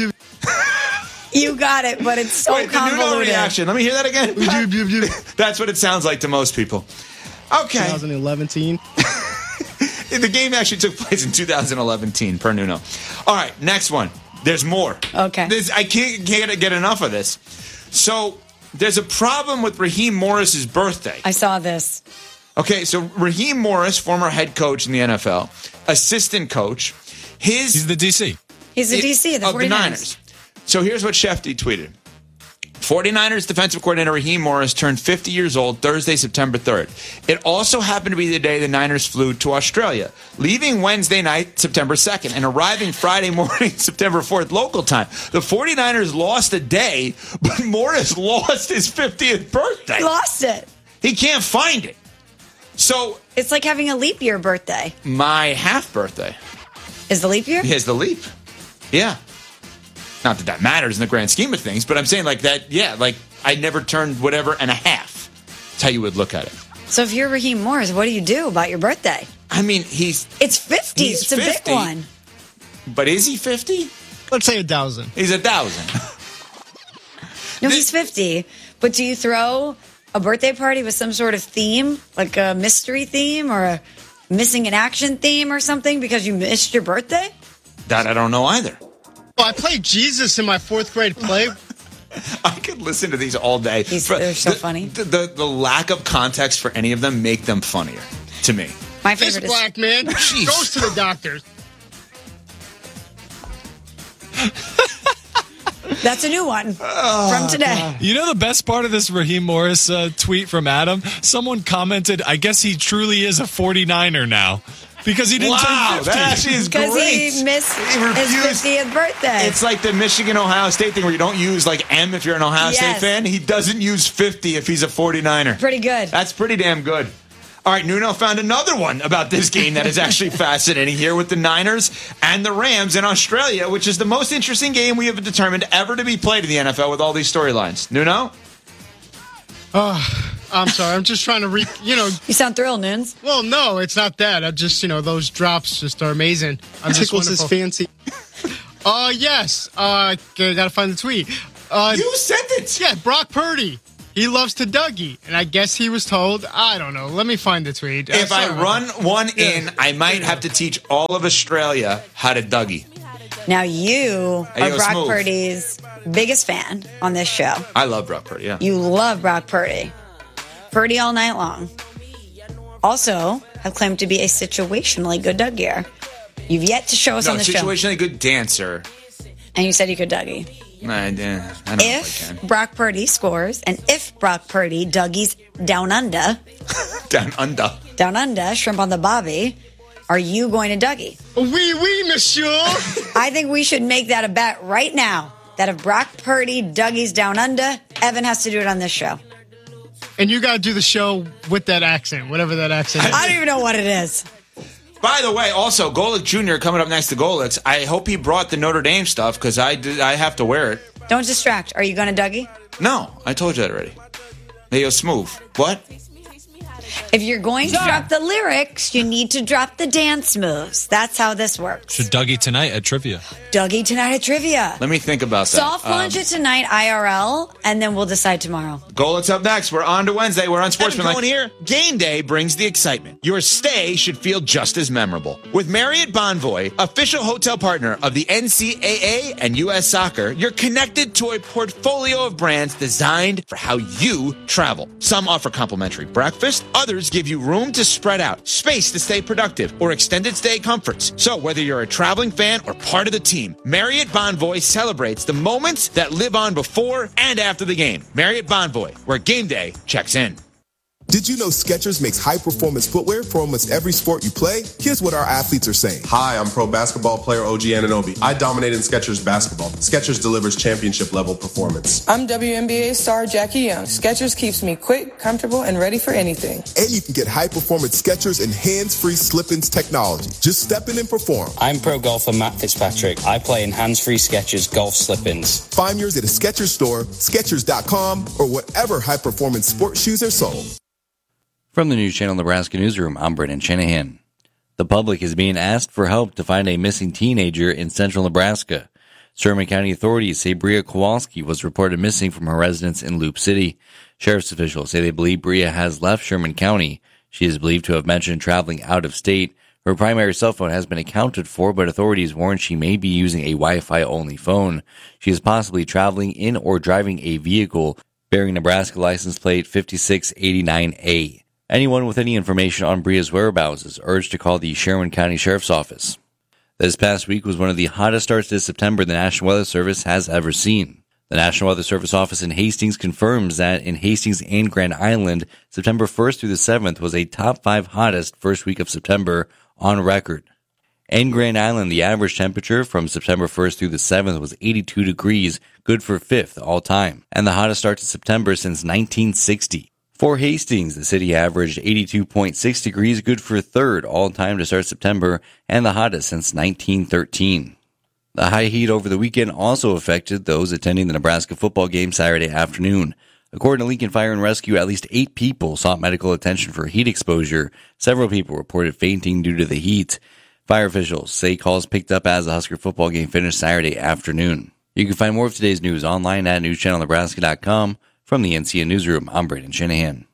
You got it, but it's so Wait, the Nuno convoluted. reaction. Let me hear that again. That's what it sounds like to most people. Okay. twenty eleven team. The game actually took place in two thousand eleven per Nuno. All right, next one. There's more. Okay. There's, I can't, can't get enough of this. So there's a problem with Raheem Morris's birthday. I saw this. Okay, so Raheem Morris, former head coach in the N F L, assistant coach, his... He's the D C. He's the D C, the of the 49ers. Niners. So here's what Shefty tweeted. 49ers defensive coordinator Raheem Morris turned fifty years old Thursday, September third. It also happened to be the day the Niners flew to Australia, leaving Wednesday night, September second, and arriving Friday morning, September fourth, local time. The 49ers lost a day, but Morris lost his fiftieth birthday. He lost it. He can't find it. So It's like having a leap year birthday. my half birthday Is the leap year? is the leap. Yeah. Not that that matters in the grand scheme of things, but I'm saying like that, yeah, like I never turned whatever and a half. That's how you would look at it. So if you're Raheem Morris, what do you do about your birthday? I mean, he's... It's fifty. He's It's a fifty. big one. But is he fifty? Let's say a thousand. He's a thousand. No, he's fifty. But do you throw a birthday party with some sort of theme, like a mystery theme or a missing in action theme or something because you missed your birthday? That I don't know either. Well, I played Jesus in my fourth grade play. I could listen to these all day. These, For- they're so the, funny. The, the, the lack of context for any of them make them funnier to me. My This favorite is black man goes to the doctor. that's a new one from today. You know the best part of this Raheem Morris uh, tweet from Adam? Someone commented, I guess he truly is a 49er now. Because he didn't Wow, turn fifty. that actually is Because great. he missed He his refused- fiftieth birthday. It's like the Michigan-Ohio State thing where you don't use like M if you're an Ohio Yes. State fan. He doesn't use fifty if he's a 49er. pretty good. That's pretty damn good. All right, Nuno found another one about this game that is actually fascinating here with the Niners and the Rams in Australia, which is the most interesting game we have determined ever to be played in the N F L with all these storylines. Nuno? Oh, I'm sorry. I'm just trying to re. You know, you sound thrilled, Nunes. Well, no, it's not that. I just, you know, those drops just are amazing. I'm Tickles his fancy. Oh uh, yes. Uh, gotta find the tweet. Uh, you sent it. Yeah, Brock Purdy. He loves to Dougie, and I guess he was told. I don't know. Let me find the tweet. If I run one in, yeah. I might have to teach all of Australia how to Dougie. Now you Hey, are yo, Brock Smooth. Purdy's biggest fan on this show. I love Brock Purdy, yeah. You love Brock Purdy. Purdy all night long. Also, have claimed to be a situationally good Dougier. You've yet to show us no, on the show. situationally good dancer. And you said you could Dougie. I, uh, I don't know if I If can. Brock Purdy scores, and if Brock Purdy Dougie's down under, Down under. down under, shrimp on the bobby, are you going to Dougie? Oui, oui, monsieur. I think we should make that a bet right now. That if Brock Purdy Dougie's down under, Evan has to do it on this show. And you got to do the show with that accent, whatever that accent is. I don't even know what it is. By the way, also, Golick Junior coming up next to Golick's. I hope he brought the Notre Dame stuff because I, did- I have to wear it. Don't distract. Are you going to Dougie? No, I told you that already. Hey, yo, Smooth. What? If you're going to drop the lyrics, you need to drop the dance moves. That's how this works. Should Dougie tonight at trivia. Dougie tonight at trivia. Let me think about that. Soft launch Um, it tonight, I R L, and then we'll decide tomorrow. Golick's up next. We're on to Wednesday. We're on Sportsman. Evan Cohen here. Game day brings the excitement. Your stay should feel just as memorable. With Marriott Bonvoy, official hotel partner of the N C double A and U S Soccer, you're connected to a portfolio of brands designed for how you travel. Some offer complimentary breakfast. Others give you room to spread out, space to stay productive, or extended stay comforts. So whether you're a traveling fan or part of the team, Marriott Bonvoy celebrates the moments that live on before and after the game. Marriott Bonvoy, where game day checks in. Did you know Skechers makes high-performance footwear for almost every sport you play? Here's what our athletes are saying. Hi, I'm pro basketball player O G Anunoby. I dominate in Skechers basketball. Skechers delivers championship-level performance. I'm W N B A star Jackie Young. Skechers keeps me quick, comfortable, and ready for anything. And you can get high-performance Skechers and hands-free slip-ins technology. Just step in and perform. I'm pro golfer Matt Fitzpatrick. I play in hands-free Skechers golf slip-ins. Find yours at a Skechers store, Skechers dot com, or whatever high-performance sports shoes are sold. From the News Channel Nebraska Newsroom, I'm Brendan Shanahan. The public is being asked for help to find a missing teenager in central Nebraska. Sherman County authorities say Bria Kowalski was reported missing from her residence in Loop City. Sheriff's officials say they believe Bria has left Sherman County. She is believed to have mentioned traveling out of state. Her primary cell phone has been accounted for, but authorities warn she may be using a Wi-Fi only phone. She is possibly traveling in or driving a vehicle bearing Nebraska license plate fifty-six eighty-nine A. Anyone with any information on Bria's whereabouts is urged to call the Sherman County Sheriff's Office. This past week was one of the hottest starts to September the National Weather Service has ever seen. The National Weather Service office in Hastings confirms that in Hastings and Grand Island, September first through the seventh was a top five hottest first week of September on record. In Grand Island, the average temperature from September first through the seventh was eighty-two degrees, good for fifth all time, and the hottest start to September since nineteen sixty. For Hastings, the city averaged eighty-two point six degrees, good for third all-time to start September, and the hottest since nineteen thirteen. The high heat over the weekend also affected those attending the Nebraska football game Saturday afternoon. According to Lincoln Fire and Rescue, at least eight people sought medical attention for heat exposure. Several people reported fainting due to the heat. Fire officials say calls picked up as the Husker football game finished Saturday afternoon. You can find more of today's news online at news channel nebraska dot com. From the N C N Newsroom, I'm Braden Shanahan.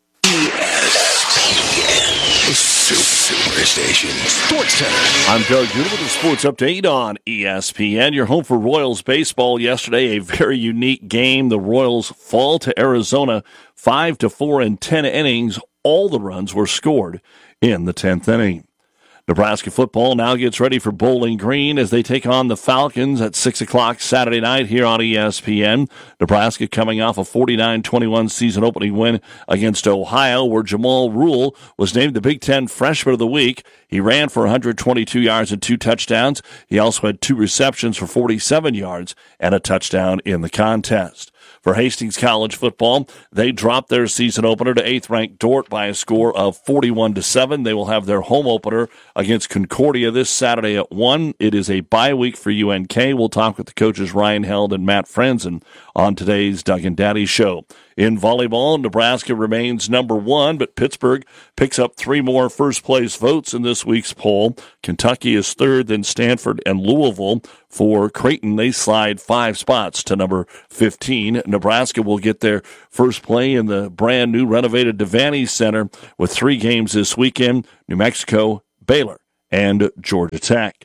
Superstation Sports Center. I'm Doug Duda with the Sports Update on E S P N. You're home for Royals baseball yesterday. A very unique game. The Royals fall to Arizona five to four in ten innings. All the runs were scored in the tenth inning. Nebraska football now gets ready for Bowling Green as they take on the Falcons at six o'clock Saturday night here on E S P N. Nebraska coming off a forty-nine twenty-one season opening win against Ohio, where Jamal Rule was named the Big Ten Freshman of the Week. He ran for one hundred twenty-two yards and two touchdowns. He also had two receptions for forty-seven yards and a touchdown in the contest. For Hastings College football, they dropped their season opener to eighth-ranked Dordt by a score of forty-one to seven. They will have their home opener against Concordia this Saturday at one. It is a bye week for U N K. We'll talk with the coaches Ryan Held and Matt Frenzen on today's Doug and Daddy Show. In volleyball, Nebraska remains number one, but Pittsburgh picks up three more first-place votes in this week's poll. Kentucky is third, then Stanford and Louisville. For Creighton, they slide five spots to number fifteen. Nebraska will get their first play in the brand-new renovated Devaney Center with three games this weekend: New Mexico, Baylor, and Georgia Tech.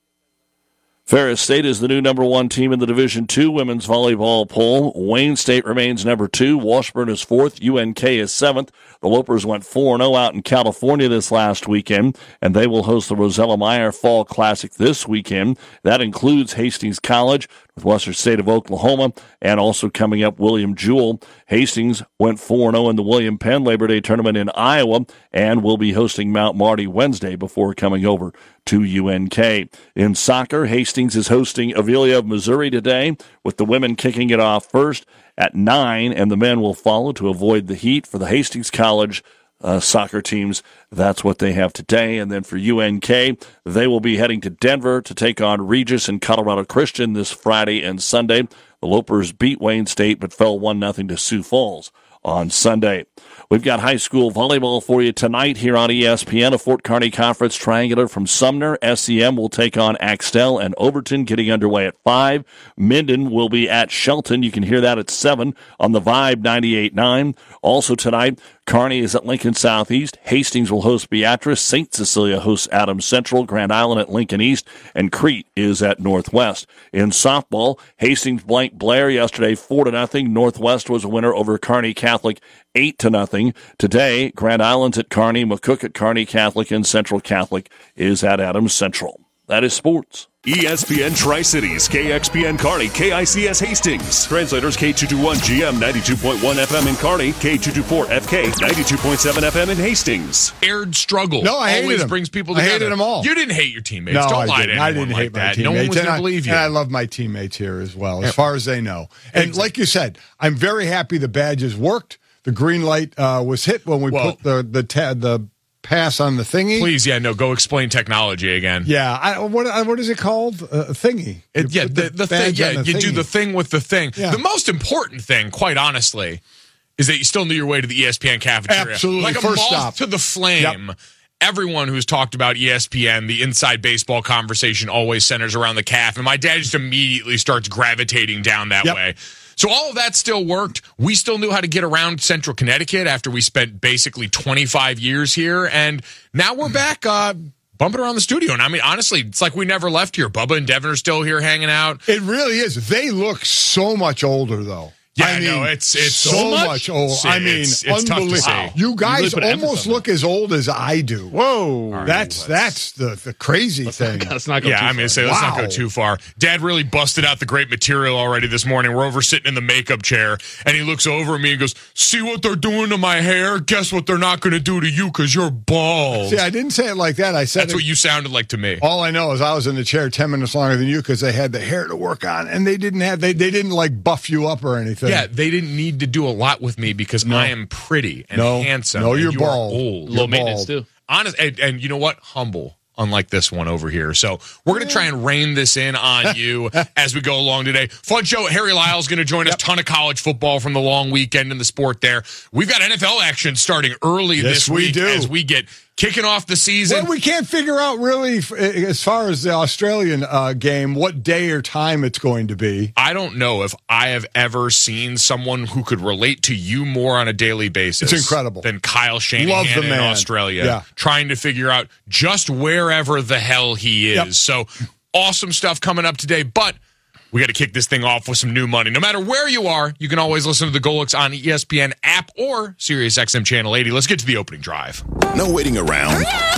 Ferris State is the new number one team in the Division two women's volleyball poll. Wayne State remains number two. Washburn is fourth. U N K is seventh. The Lopers went four and oh out in California this last weekend, and they will host the Rosella Meyer Fall Classic this weekend. That includes Hastings College, Northwestern State of Oklahoma, and also coming up William Jewell. Hastings went four and oh in the William Penn Labor Day Tournament in Iowa and will be hosting Mount Marty Wednesday before coming over to U N K. In soccer, Hastings is hosting Avila of Missouri today, with the women kicking it off first at nine, and the men will follow to avoid the heat. For the Hastings College uh, soccer teams, that's what they have today. And then for U N K, they will be heading to Denver to take on Regis and Colorado Christian this Friday and Sunday. The Lopers beat Wayne State but fell one nothing to Sioux Falls on Sunday. We've got high school volleyball for you tonight here on E S P N. A Fort Kearney Conference Triangular from Sumner. S E M will take on Axtell and Overton, getting underway at five. Minden will be at Shelton. You can hear that at seven on the Vibe ninety-eight nine. Also tonight, Kearney is at Lincoln Southeast. Hastings will host Beatrice. Saint Cecilia hosts Adams Central. Grand Island at Lincoln East. And Crete is at Northwest. In softball, Hastings blanked Blair yesterday four to nothing. Northwest was a winner over Kearney Catholic eight to nothing. Today, Grand Island's at Kearney, McCook at Kearney Catholic, and Central Catholic is at Adams Central. That is sports. E S P N Tri-Cities, K X P N Kearney, K I C S Hastings. Translators K two twenty-one G M ninety-two point one F M in Kearney, K two twenty-four F K ninety-two point seven F M in Hastings. Aired struggle. No, I hated always them. brings people I together. hated them all. You didn't hate your teammates. No, Don't I lie didn't. to I anyone didn't like hate my that. teammates. No one was and going I, to believe you. And I love my teammates here as well, as Yep. far as they know. And Exactly. like you said, I'm very happy the badges worked. The green light uh, was hit when we Well, put the the ta- the pass on the thingy. Please, yeah, no, go explain technology again. Yeah, I, what what is it called? Uh, thingy. It, yeah, the, the thing. badge Yeah, on the you do thingy. the thing with the thing. Yeah. The most important thing, quite honestly, is that you still knew your way to the E S P N cafeteria. Absolutely. Like a First moth stop. to the flame. Yep. Everyone who's talked about E S P N, the inside baseball conversation always centers around the calf, and my dad just immediately starts gravitating down that Yep. way. So all of that still worked. We still knew how to get around Central Connecticut after we spent basically twenty-five years here, and now we're back uh, bumping around the studio. And I mean, honestly, it's like we never left here. Bubba and Devin are still here hanging out. It really is. They look so much older, though. Yeah, I mean, no, it's it's so, so much, older. I mean, it's, it's tough to unbelievable. see. You guys put emphasis almost on that. look as old as I do. Whoa, that's that's the the crazy thing. Let's not go Yeah, too I'm going far. to say, let's not Wow. go too far. Dad really busted out the great material already this morning. We're over sitting in the makeup chair, and he looks over at me and goes, see what they're doing to my hair? Guess what they're not going to do to you because you're bald. See, I didn't say it like that. I said That's it, what you sounded like to me. all I know is I was in the chair ten minutes longer than you because they had the hair to work on, and they didn't have they they didn't like buff you up or anything. Yeah, they didn't need to do a lot with me because No. I am pretty and No. handsome. No, and you're you bald. Are old. Low You're maintenance, bald. too. Honest, and, and you know what? Humble. Unlike this one over here. So we're going to try and rein this in on you as we go along today. Fun show. Harry Lyle's going to join us. Ton of college football from the long weekend in the sport there. We've got N F L action starting early Yes, this we week do. as we get kicking off the season. Well, we can't figure out really, f- as far as the Australian uh, game, what day or time it's going to be. I don't know if I have ever seen someone who could relate to you more on a daily basis. It's incredible. Than Kyle Love Shanahan the in man. Australia, Yeah. trying to figure out just wherever the hell he is. Yep. So awesome stuff coming up today, but we got to kick this thing off with some new money. No matter where you are, you can always listen to the Golix on E S P N app or Sirius X M Channel eighty. Let's get to the opening drive. No waiting around.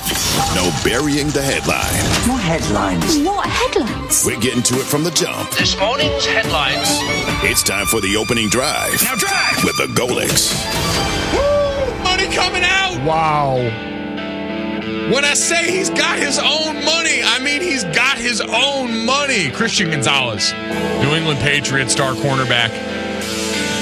No burying the headline. More headlines. What headlines? We're getting to it from the jump. This morning's headlines. It's time for the opening drive. Now drive! With the Golix. Woo! Money coming out! Wow. When I say he's got his own money, I mean he's got his own money. Christian Gonzalez, New England Patriots star cornerback.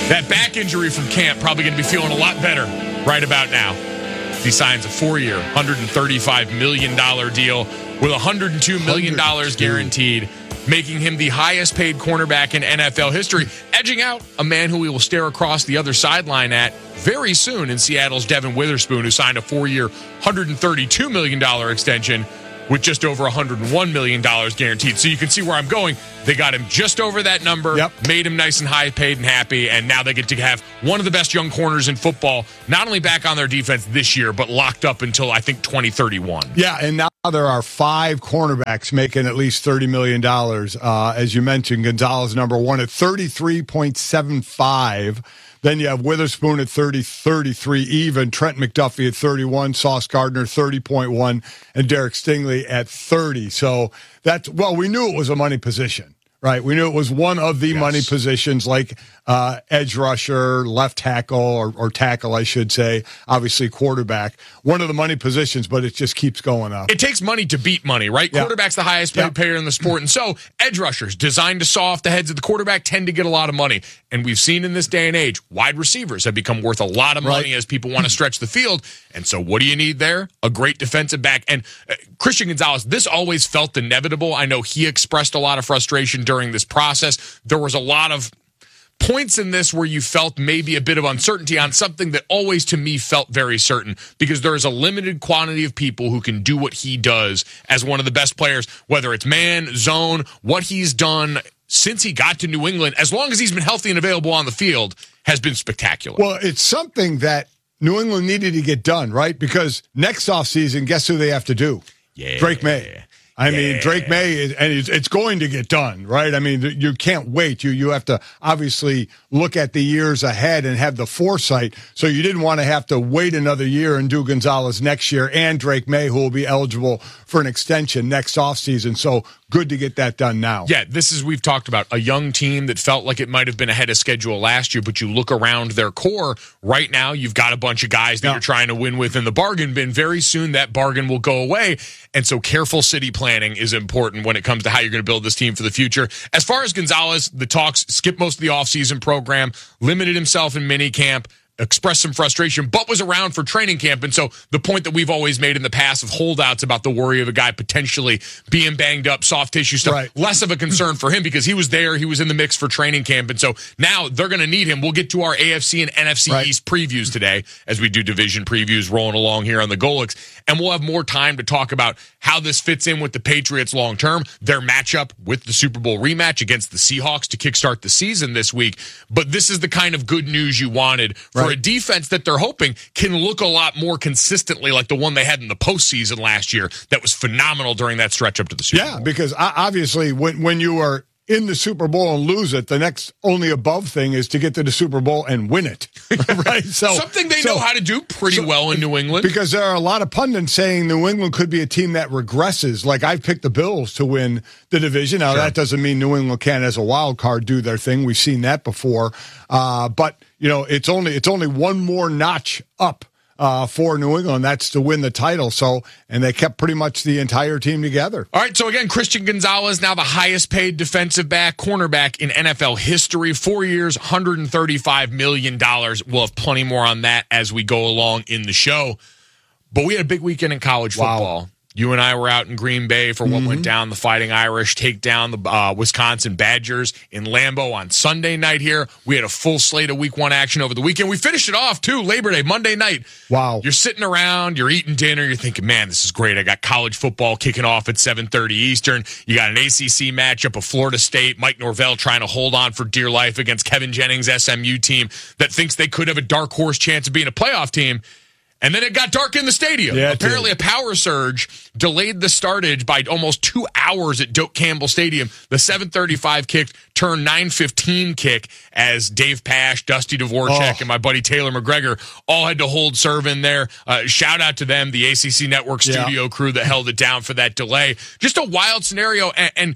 That back injury from camp probably going to be feeling a lot better right about now. He signs a four-year, one hundred thirty-five million dollars deal with one hundred two million dollars guaranteed, making him the highest-paid cornerback in N F L history, edging out a man who we will stare across the other sideline at very soon in Seattle's Devin Witherspoon, who signed a four-year, one hundred thirty-two million dollars extension with just over one hundred one million dollars guaranteed. So you can see where I'm going. They got him just over that number, yep. made him nice and high paid and happy, and now they get to have one of the best young corners in football, not only back on their defense this year, but locked up until, I think, twenty thirty-one. Yeah, and now there are five cornerbacks making at least thirty million dollars. Uh, as you mentioned, Gonzalez number one at thirty-three point seven five. Then you have Witherspoon at thirty, thirty-three even, Trent McDuffie at thirty-one, Sauce Gardner thirty point one, and Derek Stingley at thirty. So that's, well, we knew it was a money position, right? We knew it was one of the yes. money positions, like uh, edge rusher, left tackle, or, or tackle, I should say, obviously quarterback. One of the money positions, but it just keeps going up. It takes money to beat money, right? Yeah. Quarterback's the highest paid yeah. player in the sport. And so edge rushers designed to saw off the heads of the quarterback tend to get a lot of money. And we've seen in this day and age, wide receivers have become worth a lot of money right. as people want to stretch the field. And so what do you need there? A great defensive back. And uh, Christian Gonzalez, this always felt inevitable. I know he expressed a lot of frustration during this process. There was a lot of points in this where you felt maybe a bit of uncertainty on something that always to me felt very certain, because there is a limited quantity of people who can do what he does as one of the best players, whether it's man, zone, what he's done since he got to New England, as long as he's been healthy and available on the field, has been spectacular. Well, it's something that New England needed to get done, right? Because next offseason, guess who they have to do? Yeah. Drake May. I yeah. mean, Drake May, is, and it's, it's going to get done, right? I mean, you can't wait. You you have to obviously look at the years ahead and have the foresight. So you didn't want to have to wait another year and do Gonzalez next year and Drake May, who will be eligible for an extension next offseason. So good to get that done now. Yeah, this is, we've talked about a young team that felt like it might have been ahead of schedule last year, but you look around their core right now, you've got a bunch of guys that yeah. you're trying to win with in the bargain bin. Very soon that bargain will go away. And so careful city planning is important when it comes to how you're going to build this team for the future. As far as Gonzalez, the talks skipped most of the offseason program, limited himself in minicamp, expressed some frustration, but was around for training camp. And so the point that we've always made in the past of holdouts about the worry of a guy potentially being banged up, soft tissue stuff, right. less of a concern for him because he was there, he was in the mix for training camp. And so now they're going to need him. We'll get to our A F C and N F C right. East previews today as we do division previews rolling along here on the Golics. And we'll have more time to talk about how this fits in with the Patriots long term, their matchup with the Super Bowl rematch against the Seahawks to kickstart the season this week. But this is the kind of good news you wanted for right. a defense that they're hoping can look a lot more consistently like the one they had in the postseason last year that was phenomenal during that stretch up to the Super yeah, Bowl. Yeah, because obviously when, when you are in the Super Bowl and lose it, the next only above thing is to get to the Super Bowl and win it. Right? So something they so, know how to do pretty so, well in New England. Because there are a lot of pundits saying New England could be a team that regresses. Like I've picked the Bills to win the division. Now sure. that doesn't mean New England can't, as a wild card, do their thing. We've seen that before. Uh, but you know, it's only it's only one more notch up uh, for New England. That's to win the title. So, and they kept pretty much the entire team together. All right. So again, Christian Gonzalez, now the highest paid defensive back, cornerback in N F L history. Four years, one hundred thirty-five million dollars. We'll have plenty more on that as we go along in the show. But we had a big weekend in college football. Wow. You and I were out in Green Bay for what mm-hmm. went down. The Fighting Irish take down the uh, Wisconsin Badgers in Lambeau on Sunday night here. We had a full slate of week one action over the weekend. We finished it off, too, Labor Day, Monday night. Wow. You're sitting around, you're eating dinner, you're thinking, man, this is great. I got college football kicking off at seven thirty Eastern. You got an A C C matchup of Florida State, Mike Norvell trying to hold on for dear life against Kevin Jennings' S M U team that thinks they could have a dark horse chance of being a playoff team. And then it got dark in the stadium. Yeah, Apparently a power surge delayed the startage by almost two hours at Doak Campbell Stadium. The seven thirty-five kick turned nine fifteen kick as Dave Pasch, Dusty Dvorak, oh. and my buddy Taylor McGregor all had to hold serve in there. Uh, shout out to them, the A C C Network studio yeah. crew that held it down for that delay. Just a wild scenario. And, and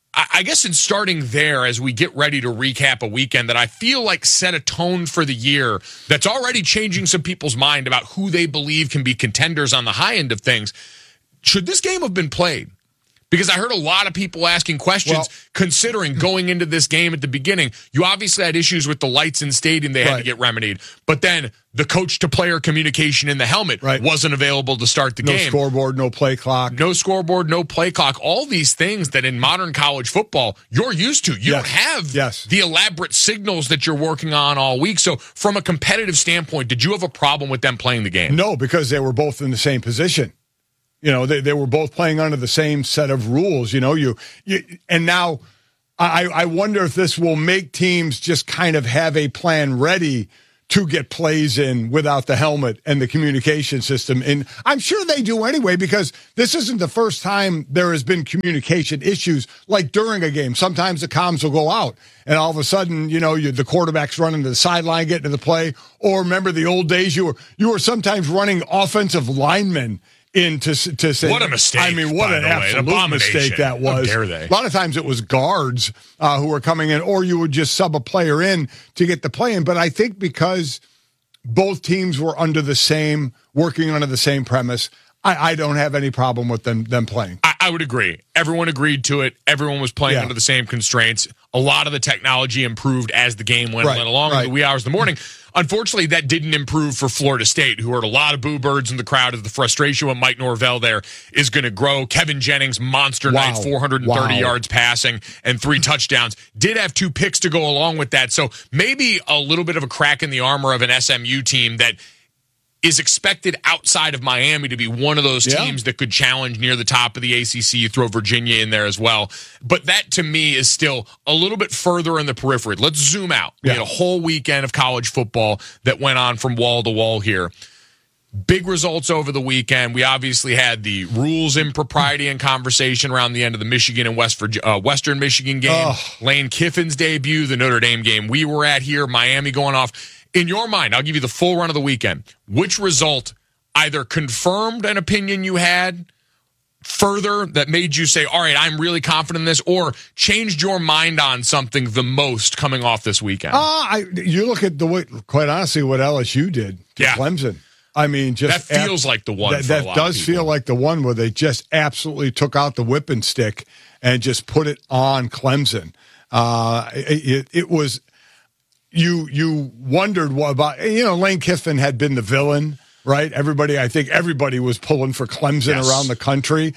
I guess in starting there, as we get ready to recap a weekend that I feel like set a tone for the year that's already changing some people's mind about who they believe can be contenders on the high end of things. Should this game have been played? Because I heard a lot of people asking questions, Well, considering going into this game at the beginning. You obviously had issues with the lights in stadium they had Right. to get remedied. But then the coach-to-player communication in the helmet Right. wasn't available to start the no game. scoreboard, no play clock. No scoreboard, no play clock. All these things that in modern college football you're used to. You Yes. don't have Yes. the elaborate signals that you're working on all week. So from a competitive standpoint, did you have a problem with them playing the game? No, because they were both in the same position. You know, they, they were both playing under the same set of rules. You know, you, you and now I, I wonder if this will make teams just kind of have a plan ready to get plays in without the helmet and the communication system. And I'm sure they do anyway, because this isn't the first time there has been communication issues like during a game. Sometimes the comms will go out and all of a sudden, you know, you, the quarterback's running to the sideline, getting to the play. Or remember the old days, you were, you were sometimes running offensive linemen in to, to say, What a mistake, I mean, what by an the way. An absolute abomination. mistake that How was. dare they? A lot of times it was guards uh, who were coming in, or you would just sub a player in to get the play in. But I think because both teams were under the same, working under the same premise, I, I don't have any problem with them them playing. I, I would agree. Everyone agreed to it. Everyone was playing Yeah. under the same constraints. A lot of the technology improved as the game went, Right, went along right. in the wee hours of the morning. Unfortunately, that didn't improve for Florida State, who heard a lot of boo birds in the crowd as the frustration with Mike Norvell there is going to grow. Kevin Jennings, monster Wow. night, four hundred thirty Wow. yards passing and three touchdowns. Did have two picks to go along with that. So maybe a little bit of a crack in the armor of an S M U team that is expected outside of Miami to be one of those Yeah. teams that could challenge near the top of the A C C. You throw Virginia in there as well. But that, to me, is still a little bit further in the periphery. Let's zoom out. We Yeah. had a whole weekend of college football that went on from wall to wall here. Big results over the weekend. We obviously had the rules impropriety and conversation around the end of the Michigan and West Virginia, uh, Western Michigan game. Ugh. Lane Kiffin's debut, the Notre Dame game we were at here, Miami going off. In your mind, I'll give you the full run of the weekend. Which result either confirmed an opinion you had further that made you say, all right, I'm really confident in this, or changed your mind on something the most coming off this weekend? Uh, I, you look at the way, quite honestly, what L S U did to Yeah. Clemson. I mean, just That feels like the one That, for a that lot of does people. feel like the one where they just absolutely took out the whipping stick and just put it on Clemson. Uh, it, it, it was you. You wondered what about you know Lane Kiffin had been the villain, right? Everybody, I think everybody was pulling for Clemson Yes. around the country,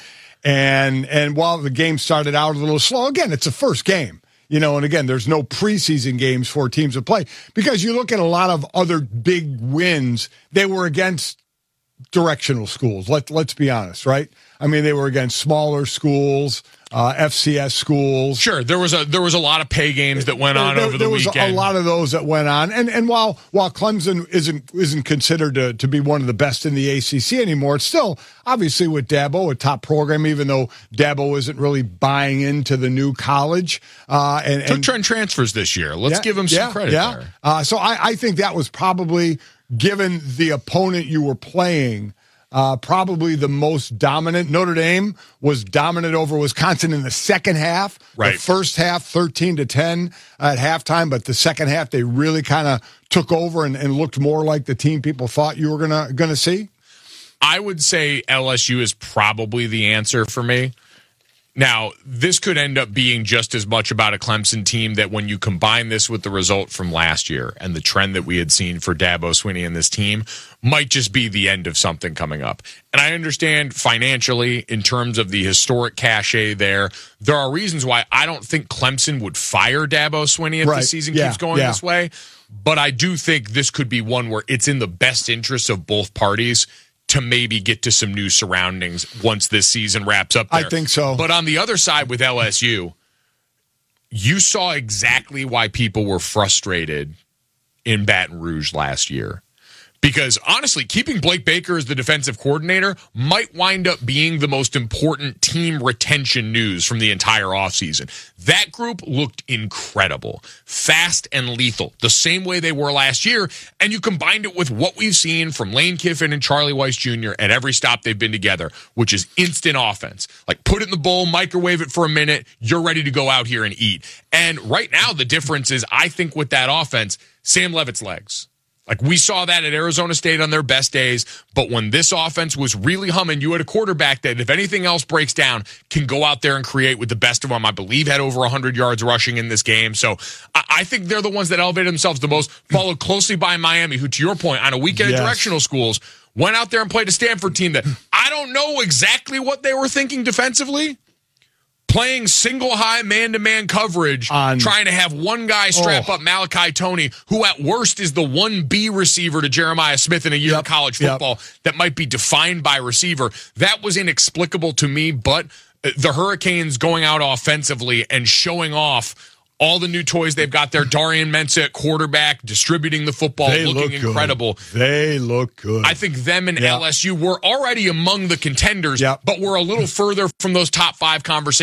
and and while the game started out a little slow, again, it's a first game. You know, and again, there's no preseason games for teams to play because you look at a lot of other big wins, they were against directional schools. Let, let's be honest, right? I mean, they were against smaller schools, uh, F C S schools. Sure, there was a there was a lot of pay games that went on there, over the there was weekend. a lot of those that went on, and and while while Clemson isn't isn't considered to, to be one of the best in the A C C anymore, it's still obviously with Dabo a top program. Even though Dabo isn't really buying into the new college, uh, and, Took and trend transfers this year. Let's yeah, give him some yeah, credit yeah. there. Uh, so I, I think that was probably, given the opponent you were playing, uh, probably the most dominant. Notre Dame was dominant over Wisconsin in the second half. Right. The first half, thirteen to ten at halftime, but the second half, they really kind of took over and, and looked more like the team people thought you were gonna gonna see. I would say L S U is probably the answer for me. Now, this could end up being just as much about a Clemson team that when you combine this with the result from last year and the trend that we had seen for Dabo Swinney and this team, might just be the end of something coming up. And I understand financially, in terms of the historic cachet there, there are reasons why I don't think Clemson would fire Dabo Swinney if Right. the season Yeah, keeps going yeah. this way. But I do think this could be one where it's in the best interest of both parties to maybe get to some new surroundings once this season wraps up there. I think so. But on the other side with L S U, you saw exactly why people were frustrated in Baton Rouge last year. Because honestly, keeping Blake Baker as the defensive coordinator might wind up being the most important team retention news from the entire offseason. That group looked incredible, fast and lethal, the same way they were last year. And you combined it with what we've seen from Lane Kiffin and Charlie Weiss Junior at every stop they've been together, which is instant offense. Like, put it in the bowl, microwave it for a minute, you're ready to go out here and eat. And right now, the difference is, I think with that offense, Sam Levitt's legs. Like, we saw that at Arizona State on their best days, but when this offense was really humming, you had a quarterback that, if anything else breaks down, can go out there and create with the best of them. I believe had over one hundred yards rushing in this game. So I, I think they're the ones that elevated themselves the most, followed closely by Miami, who, to your point, on a weekend Yes. of directional schools, went out there and played a Stanford team that I don't know exactly what they were thinking defensively. Playing single high man-to-man coverage, On- trying to have one guy strap Oh. up Malachi Toney, who at worst is the one B receiver to Jeremiah Smith in a year Yep, of college yep. football that might be defined by receiver. That was inexplicable to me, but uh, the Hurricanes going out offensively and showing off all the new toys they've got there. Darian Mensah at quarterback, distributing the football, They looking look good. incredible. They look good. I think them and Yeah. L S U were already among the contenders, Yep. but we're a little further from those top five conversations